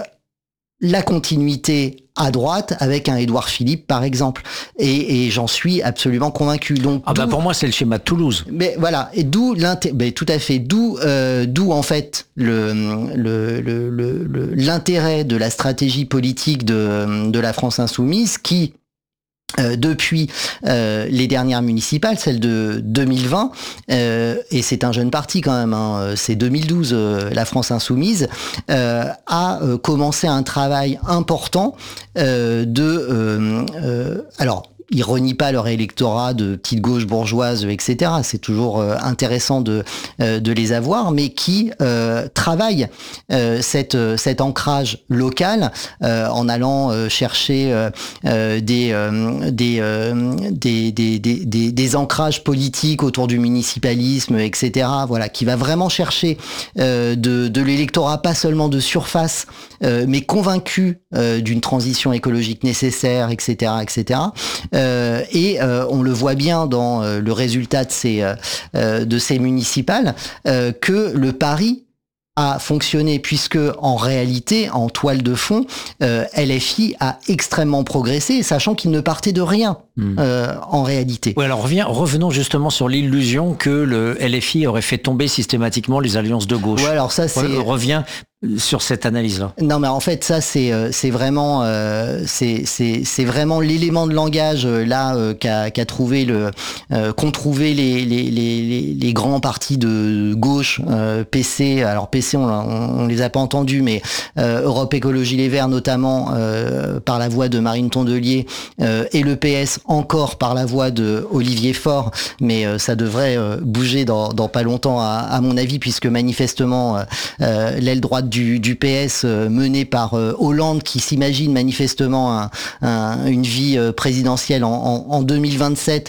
la continuité à droite avec un Édouard Philippe par exemple, et, et j'en suis absolument convaincu. Donc ah bah pour moi c'est le schéma de Toulouse. Mais voilà, et d'où l'intérêt, ben, tout à fait, d'où euh, d'où en fait le, le, le, le l'intérêt de la stratégie politique de de la France insoumise qui Euh, depuis euh, les dernières municipales, celle de deux mille vingt, euh, et c'est un jeune parti quand même, hein, c'est deux mille douze, euh, la France insoumise, euh, a euh, commencé un travail important euh, de... Euh, euh, alors, ils renient pas leur électorat de petite gauche bourgeoise, et cetera. C'est toujours euh, intéressant de euh, de les avoir, mais qui euh, travaillent euh, cette cet ancrage local euh, en allant euh, chercher euh, euh, des, euh, des, euh, des, des des des des ancrages politiques autour du municipalisme, et cetera. Voilà, qui va vraiment chercher euh, de de l'électorat pas seulement de surface, euh, mais convaincu euh, d'une transition écologique nécessaire, et cetera, et cetera. Euh, et euh, on le voit bien dans euh, le résultat de ces, euh, de ces municipales, euh, que le pari a fonctionné, puisque en réalité, en toile de fond, euh, L F I a extrêmement progressé, sachant qu'il ne partait de rien mmh. euh, en réalité. Oui, alors revient, revenons justement sur l'illusion que le L F I aurait fait tomber systématiquement les alliances de gauche. Ouais, alors ça c'est... Ouais, revient sur cette analyse-là. Non, mais en fait, ça c'est c'est vraiment euh, c'est c'est c'est vraiment l'élément de langage là euh, qu'a qu'a trouvé le euh, qu'ont trouvé les les les les grands partis de gauche, euh, P C. Alors P C, on, on, on les a pas entendus, mais euh, Europe Écologie Les Verts notamment euh, par la voix de Marine Tondelier euh, et le P S encore par la voix de Olivier Faure. Mais euh, ça devrait euh, bouger dans dans pas longtemps à, à mon avis, puisque manifestement euh, l'aile droite Du, du P S euh, mené par euh, Hollande, qui s'imagine manifestement un, un, une vie euh, présidentielle en, en, en deux mille vingt-sept,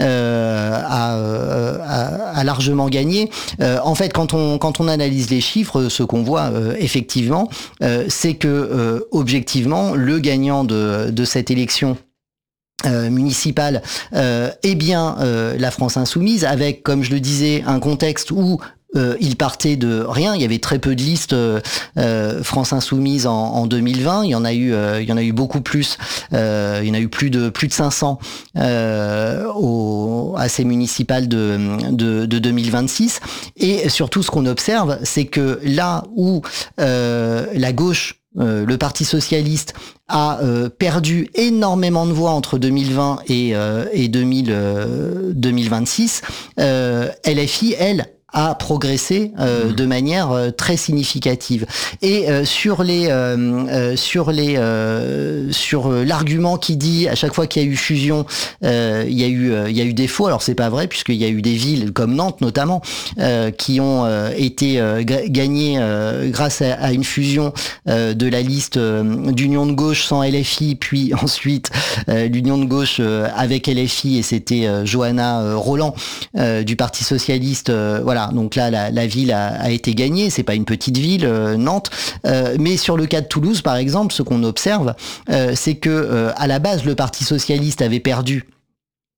euh, a, euh, a, a largement gagné. Euh, en fait, quand on quand on analyse les chiffres, ce qu'on voit euh, effectivement, euh, c'est que euh, objectivement, le gagnant de, de cette élection Euh, municipale euh, est bien euh, la France insoumise, avec, comme je le disais, un contexte où Euh, il partait de rien. Il y avait très peu de listes euh, euh, France Insoumise en, en deux mille vingt. Il y en a eu, euh, il y en a eu beaucoup plus. Euh, il y en a eu plus de plus de cinq cents euh, au, à ces municipales de, de, de deux mille vingt-six. Et surtout, ce qu'on observe, c'est que là où euh, la gauche, Euh, le Parti socialiste a euh, perdu énormément de voix entre deux mille vingt et, euh, et deux mille, euh, deux mille vingt-six, euh, L F I, elle, a progressé euh, mmh. de manière euh, très significative. Et euh, sur les euh, euh, sur les euh, sur euh, l'argument qui dit à chaque fois qu'il y a eu fusion, euh, il y a eu euh, il y a eu des faux. Alors c'est pas vrai, puisqu'il y a eu des villes comme Nantes notamment euh, qui ont euh, été euh, gagnées euh, grâce à, à une fusion euh, de la liste euh, d'union de gauche sans L F I, puis ensuite euh, l'union de gauche euh, avec L F I, et c'était euh, Johanna euh, Roland euh, du Parti socialiste. Euh, voilà. Donc là, la, la ville a, a été gagnée. C'est pas une petite ville, euh, Nantes. Euh, mais sur le cas de Toulouse, par exemple, ce qu'on observe, euh, c'est que euh, à la base, le Parti socialiste avait perdu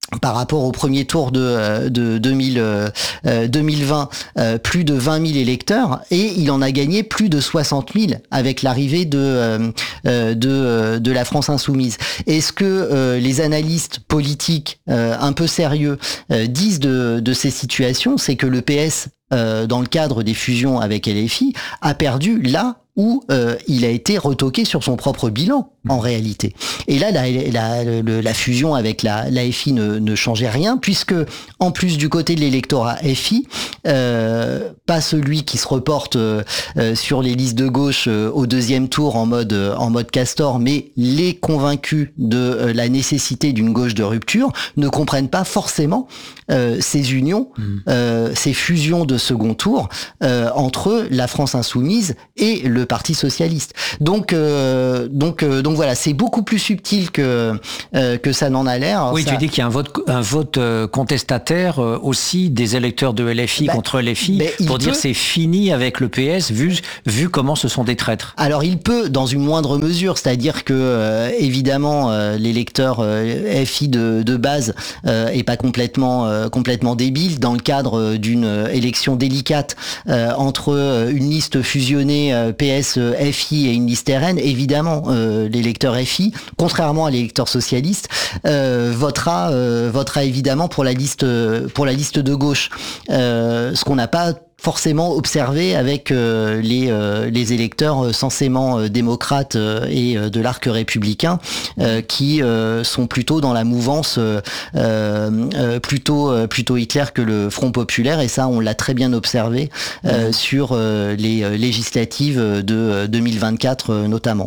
par rapport au premier tour de, de deux mille, euh, deux mille vingt, euh, plus de vingt mille électeurs, et il en a gagné plus de soixante mille avec l'arrivée de, euh, de, de la France insoumise. Est-ce que euh, les analystes politiques euh, un peu sérieux euh, disent de, de ces situations? C'est que le P S, euh, dans le cadre des fusions avec L F I, a perdu là où euh, il a été retoqué sur son propre bilan, en réalité. Et là, la, la, la, la fusion avec la, la F I ne, ne changeait rien, puisque, en plus du côté de l'électorat F I, euh, pas celui qui se reporte euh, sur les listes de gauche euh, au deuxième tour en mode, euh, en mode Castor, mais les convaincus de euh, la nécessité d'une gauche de rupture ne comprennent pas forcément euh, ces unions, mmh. euh, ces fusions de second tour euh, entre la France insoumise et le Parti socialiste. Donc, euh, donc, euh, donc voilà, c'est beaucoup plus subtil que euh, que ça n'en a l'air. Alors oui, ça... tu dis qu'il y a un vote, un vote euh, contestataire euh, aussi des électeurs de L F I bah, contre L F I bah, pour dire peut... c'est fini avec le P S vu vu comment ce sont des traîtres. Alors il peut dans une moindre mesure, c'est-à-dire que euh, évidemment euh, l'électeur euh, F I de, de base euh, est pas complètement euh, complètement débile dans le cadre d'une élection délicate euh, entre une liste fusionnée euh, P S F I et une liste R N. Évidemment, euh, l'électeur F I, contrairement à l'électeur socialiste, euh, votera euh, votera évidemment pour la liste pour la liste de gauche. Euh, ce qu'on n'a pas forcément observé avec euh, les euh, les électeurs euh, censément euh, démocrates euh, et euh, de l'arc républicain euh, qui euh, sont plutôt dans la mouvance euh, euh, plutôt euh, plutôt Hitler que le Front populaire, et ça on l'a très bien observé euh, mmh. sur euh, les euh, législatives de deux mille vingt-quatre euh, notamment.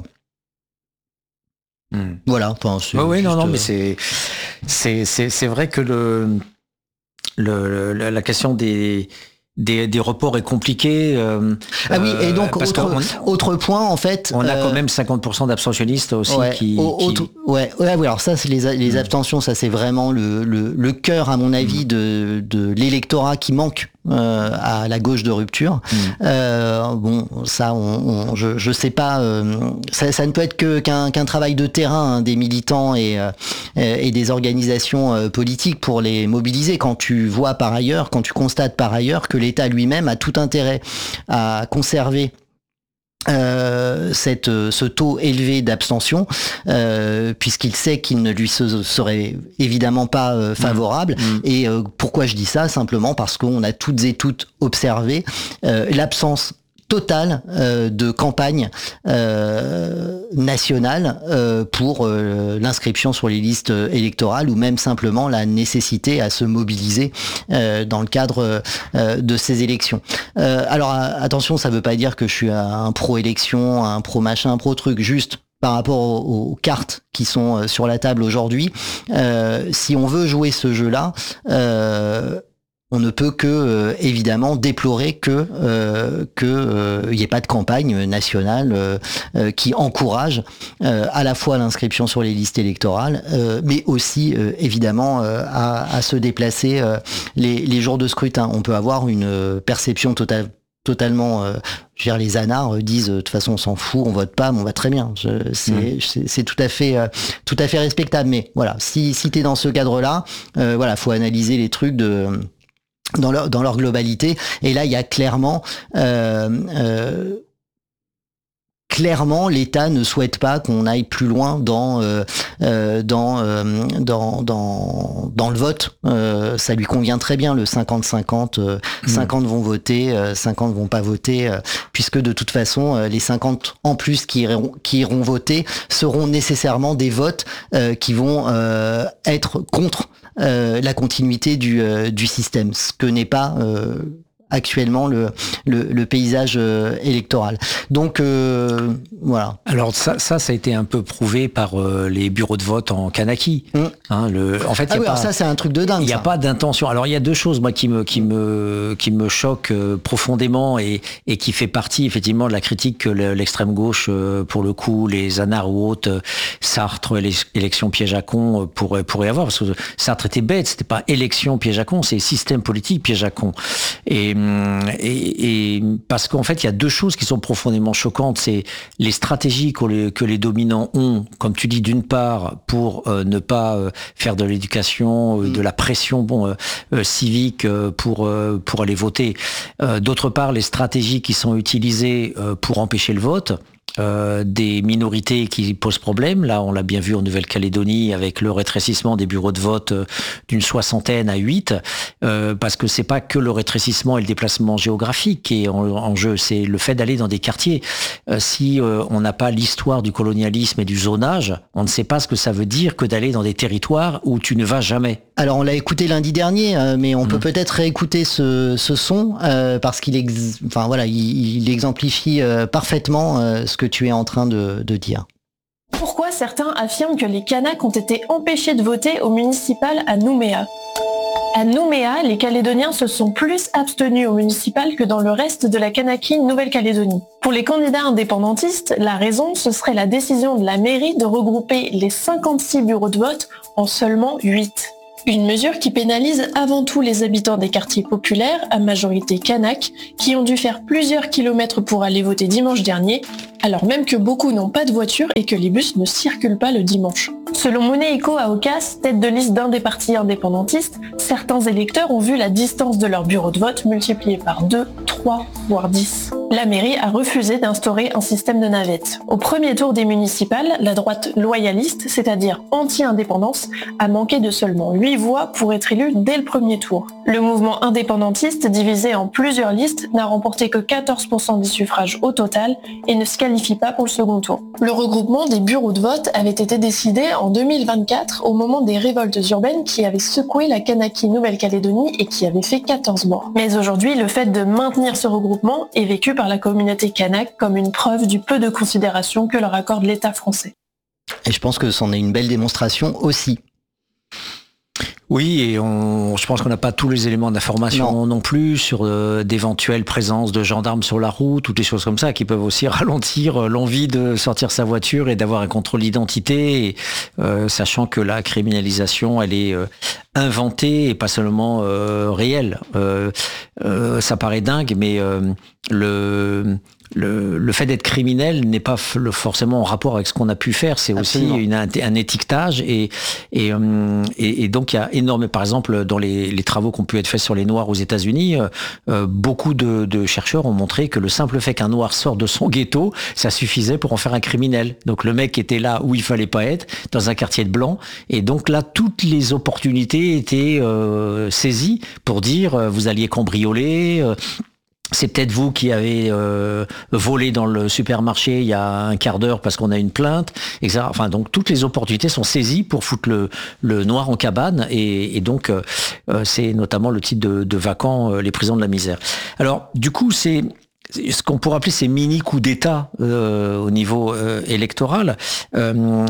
Mmh. Voilà. Enfin, c'est oui, oui non, non, mais c'est c'est c'est c'est vrai que le le la question des Des, des reports est compliqué. Euh, ah oui, et donc autre, on, autre point en fait. On a euh, quand même cinquante pour cent d'abstentionnistes aussi ouais, qui, autre, qui. Ouais, ouais, ouais. Alors ça, c'est les les mmh. abstentions, ça c'est vraiment le le, le cœur à mon avis mmh. de de l'électorat qui manque euh, à la gauche de rupture. Mmh. Euh, bon, ça, on, on, je je sais pas. Euh, ça, ça ne peut être que qu'un qu'un travail de terrain hein, des militants et euh, et des organisations euh, politiques pour les mobiliser. Quand tu vois par ailleurs, quand tu constates par ailleurs que l'État lui-même a tout intérêt à conserver Euh, cette, ce taux élevé d'abstention, euh, puisqu'il sait qu'il ne lui se, serait évidemment pas euh, favorable. Mmh. Et euh, pourquoi je dis ça? Simplement parce qu'on a toutes et toutes observé euh, l'absence totale euh, de campagne euh, nationale euh, pour euh, l'inscription sur les listes électorales, ou même simplement la nécessité à se mobiliser euh, dans le cadre euh, de ces élections. Euh, alors attention, ça veut pas dire que je suis un pro-élection, un pro-machin, un pro-truc, juste par rapport aux, aux cartes qui sont sur la table aujourd'hui. Euh, si on veut jouer ce jeu-là, euh, on ne peut que euh, évidemment déplorer que euh, que euh, y ait pas de campagne nationale euh, euh, qui encourage euh, à la fois l'inscription sur les listes électorales, euh, mais aussi euh, évidemment euh, à, à se déplacer euh, les, les jours de scrutin. On peut avoir une perception totale. totalement, euh, je veux dire, les anards disent de toute façon on s'en fout, on vote pas, mais on va très bien. Je, c'est, mmh. c'est, c'est tout à fait, euh, tout à fait respectable. Mais voilà, si si t'es dans ce cadre-là, euh, voilà, faut analyser les trucs de dans leur dans leur globalité. Et là, il y a clairement euh, euh, Clairement, l'État ne souhaite pas qu'on aille plus loin dans euh, euh, dans, euh, dans dans dans le vote. Euh, ça lui convient très bien le cinquante cinquante. Euh, mmh. cinquante vont voter, euh, cinquante vont pas voter, euh, puisque de toute façon, euh, les cinquante en plus qui iront qui iront voter seront nécessairement des votes euh, qui vont euh, être contre euh, la continuité du euh, du système, ce que n'est pas euh, actuellement le, le, le paysage euh, électoral. Donc euh, voilà. Alors ça, ça, ça a été un peu prouvé par euh, les bureaux de vote en Kanaki. Mmh. Hein, le, en fait, ah y a oui, pas, alors ça c'est un truc de dingue. Il n'y a ça. pas d'intention. Alors il y a deux choses moi qui me qui me qui me choquent euh, profondément et et qui fait partie effectivement de la critique que le, l'extrême gauche, euh, pour le coup, les anards ou autres, euh, Sartre, élection piège à con euh, pourrait pourrait avoir, parce que Sartre était bête. C'était pas élection piège à con, c'est système politique piège à con. Et et, et parce qu'en fait, il y a deux choses qui sont profondément choquantes. C'est les stratégies que les, que les dominants ont, comme tu dis, d'une part, pour euh, ne pas euh, faire de l'éducation, euh, mmh. de la pression bon, euh, euh, civique euh, pour, euh, pour aller voter. Euh, d'autre part, les stratégies qui sont utilisées euh, pour empêcher le vote. Euh, des minorités qui posent problème. Là, on l'a bien vu en Nouvelle-Calédonie avec le rétrécissement des bureaux de vote euh, d'une soixantaine à huit, euh, parce que c'est pas que le rétrécissement et le déplacement géographique qui est en, en jeu, c'est le fait d'aller dans des quartiers. Euh, si euh, on n'a pas l'histoire du colonialisme et du zonage, on ne sait pas ce que ça veut dire que d'aller dans des territoires où tu ne vas jamais. Alors, on l'a écouté lundi dernier, euh, mais on mmh. peut peut-être réécouter ce, ce son euh, parce qu'il ex... enfin, voilà, il, il exemplifie euh, parfaitement euh, ce que tu es en train de, de dire. Pourquoi certains affirment que les Kanaks ont été empêchés de voter au municipal à Nouméa ? À Nouméa, les Calédoniens se sont plus abstenus au municipal que dans le reste de la Kanaky Nouvelle-Calédonie. Pour les candidats indépendantistes, la raison, ce serait la décision de la mairie de regrouper les cinquante-six bureaux de vote en seulement huit. Une mesure qui pénalise avant tout les habitants des quartiers populaires, à majorité kanak, qui ont dû faire plusieurs kilomètres pour aller voter dimanche dernier, alors même que beaucoup n'ont pas de voiture et que les bus ne circulent pas le dimanche. Selon Monéico Aokas, tête de liste d'un des partis indépendantistes, certains électeurs ont vu la distance de leur bureau de vote multipliée par deux, trois, voire dix. La mairie a refusé d'instaurer un système de navette. Au premier tour des municipales, la droite loyaliste, c'est-à-dire anti-indépendance, a manqué de seulement huit voix pour être élue dès le premier tour. Le mouvement indépendantiste, divisé en plusieurs listes, n'a remporté que quatorze pour cent des suffrages au total et ne se qualifie pas pour le second tour. Le regroupement des bureaux de vote avait été décidé en deux mille vingt-quatre au moment des révoltes urbaines qui avaient secoué la Kanaky Nouvelle-Calédonie et qui avaient fait quatorze morts. Mais aujourd'hui, le fait de maintenir ce regroupement est vécu par la communauté kanak comme une preuve du peu de considération que leur accorde l'État français. Et je pense que c'en est une belle démonstration aussi. Oui, et on, je pense qu'on n'a pas tous les éléments d'information non, non plus sur euh, d'éventuelles présences de gendarmes sur la route, toutes les choses comme ça qui peuvent aussi ralentir euh, l'envie de sortir sa voiture et d'avoir un contrôle d'identité, et, euh, sachant que la criminalisation, elle est euh, inventée et pas seulement euh, réelle. Euh, euh, ça paraît dingue, mais euh, le... Le, le fait d'être criminel n'est pas f- forcément en rapport avec ce qu'on a pu faire, c'est Absolument. aussi une, un, un étiquetage et, et, euh, et, et donc il y a énormément, par exemple dans les, les travaux qui ont pu être faits sur les Noirs aux États-Unis, euh, euh, beaucoup de, de chercheurs ont montré que le simple fait qu'un Noir sorte de son ghetto, ça suffisait pour en faire un criminel. Donc le mec était là où il fallait pas être, dans un quartier de blancs, et donc là toutes les opportunités étaient euh, saisies pour dire euh, vous alliez cambrioler. Euh, C'est peut-être vous qui avez euh, volé dans le supermarché il y a un quart d'heure parce qu'on a une plainte, et cetera. Enfin, donc toutes les opportunités sont saisies pour foutre le, le noir en cabane, et, et donc euh, c'est notamment le titre de, de vacant, euh, les prisons de la misère. Alors, du coup, c'est ce qu'on pourrait appeler ces mini coups d'État euh, au niveau euh, électoral. Euh,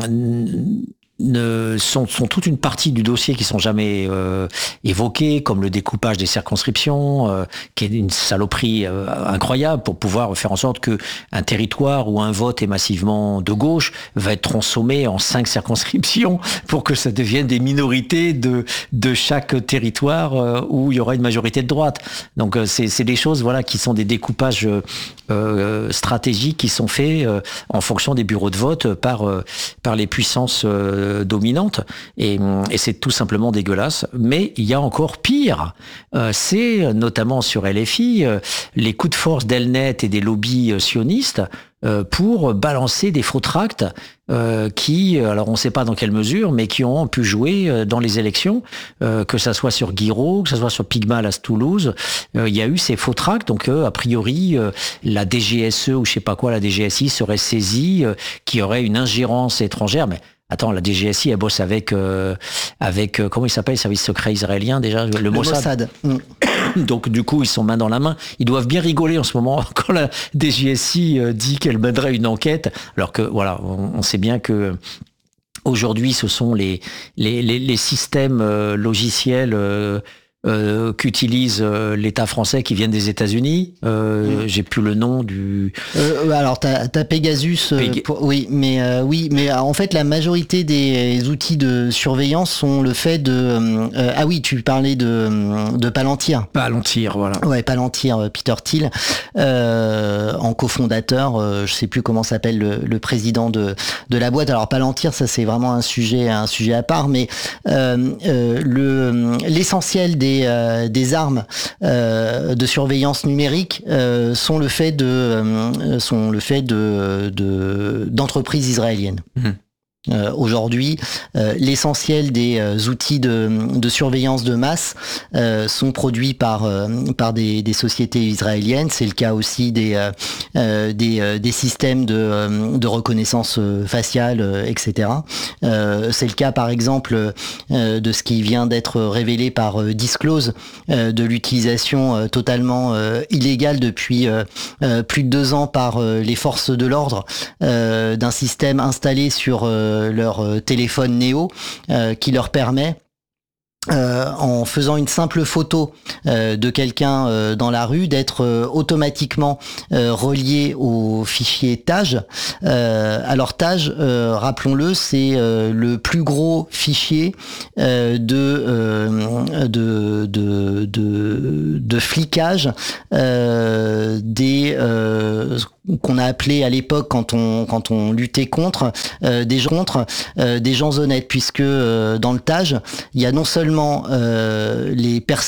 Ne, sont, sont toute une partie du dossier qui sont jamais euh, évoqués, comme le découpage des circonscriptions, euh, qui est une saloperie euh, incroyable pour pouvoir faire en sorte que un territoire où un vote est massivement de gauche va être transformé en cinq circonscriptions pour que ça devienne des minorités de de chaque territoire euh, où il y aura une majorité de droite. Donc euh, c'est c'est des choses voilà qui sont des découpages euh, stratégiques qui sont faits euh, en fonction des bureaux de vote par euh, par les puissances euh, dominante, et, et c'est tout simplement dégueulasse. Mais il y a encore pire, euh, c'est notamment sur L F I euh, les coups de force d'Elnet et des lobbies euh, sionistes euh, pour balancer des faux tracts euh, qui, alors on ne sait pas dans quelle mesure, mais qui ont pu jouer euh, dans les élections, euh, que ça soit sur Guiraud, que ça soit sur Pygmal à Toulouse, euh, il y a eu ces faux tracts, donc euh, a priori euh, la D G S E ou je sais pas quoi, la D G S I serait saisie, euh, qui aurait une ingérence étrangère, mais attends, la D G S I, elle bosse avec, euh, avec euh, comment il s'appelle, le service secret israélien déjà, le, le Mossad. Mossad. Donc du coup, ils sont main dans la main. Ils doivent bien rigoler en ce moment quand la D G S I euh, dit qu'elle mènerait une enquête, alors que voilà, on, on sait bien que aujourd'hui, ce sont les les, les, les systèmes euh, logiciels euh, euh, qu'utilise euh, l'État français qui viennent des États-Unis. Euh, mmh. J'ai plus le nom du. Euh, alors t'as, t'as Pegasus. Euh, Peg... pour, oui, mais euh, oui, mais en fait la majorité des outils de surveillance sont le fait de. Euh, ah oui, tu parlais de de Palantir. Palantir, voilà. Ouais, Palantir, Peter Thiel, euh, en cofondateur. Euh, je sais plus comment s'appelle le, le président de de la boîte. Alors Palantir, ça c'est vraiment un sujet un sujet à part, mais euh, euh, le l'essentiel des euh, des armes euh, de surveillance numérique euh, sont le fait de euh, sont le fait de, de d'entreprises israéliennes. Mmh. Euh, aujourd'hui, euh, l'essentiel des euh, outils de, de surveillance de masse euh, sont produits par euh, par des, des sociétés israéliennes. C'est le cas aussi des euh, euh, des, euh, des systèmes de, euh, de reconnaissance faciale, euh, et cetera. Euh, c'est le cas, par exemple, euh, de ce qui vient d'être révélé par euh, Disclose, euh, de l'utilisation euh, totalement euh, illégale depuis euh, euh, plus de deux ans par euh, les forces de l'ordre euh, d'un système installé sur euh, leur téléphone Néo euh, qui leur permet Euh, en faisant une simple photo euh, de quelqu'un euh, dans la rue, d'être euh, automatiquement euh, relié au fichier Tage. Euh, alors Tage, euh, rappelons-le, c'est euh, le plus gros fichier euh, de, euh, de, de, de, de flicage euh, des euh, qu'on a appelé à l'époque quand on quand on luttait contre euh, des gens contre euh, des gens honnêtes, puisque euh, dans le Tage il y a non seulement Euh, les personnes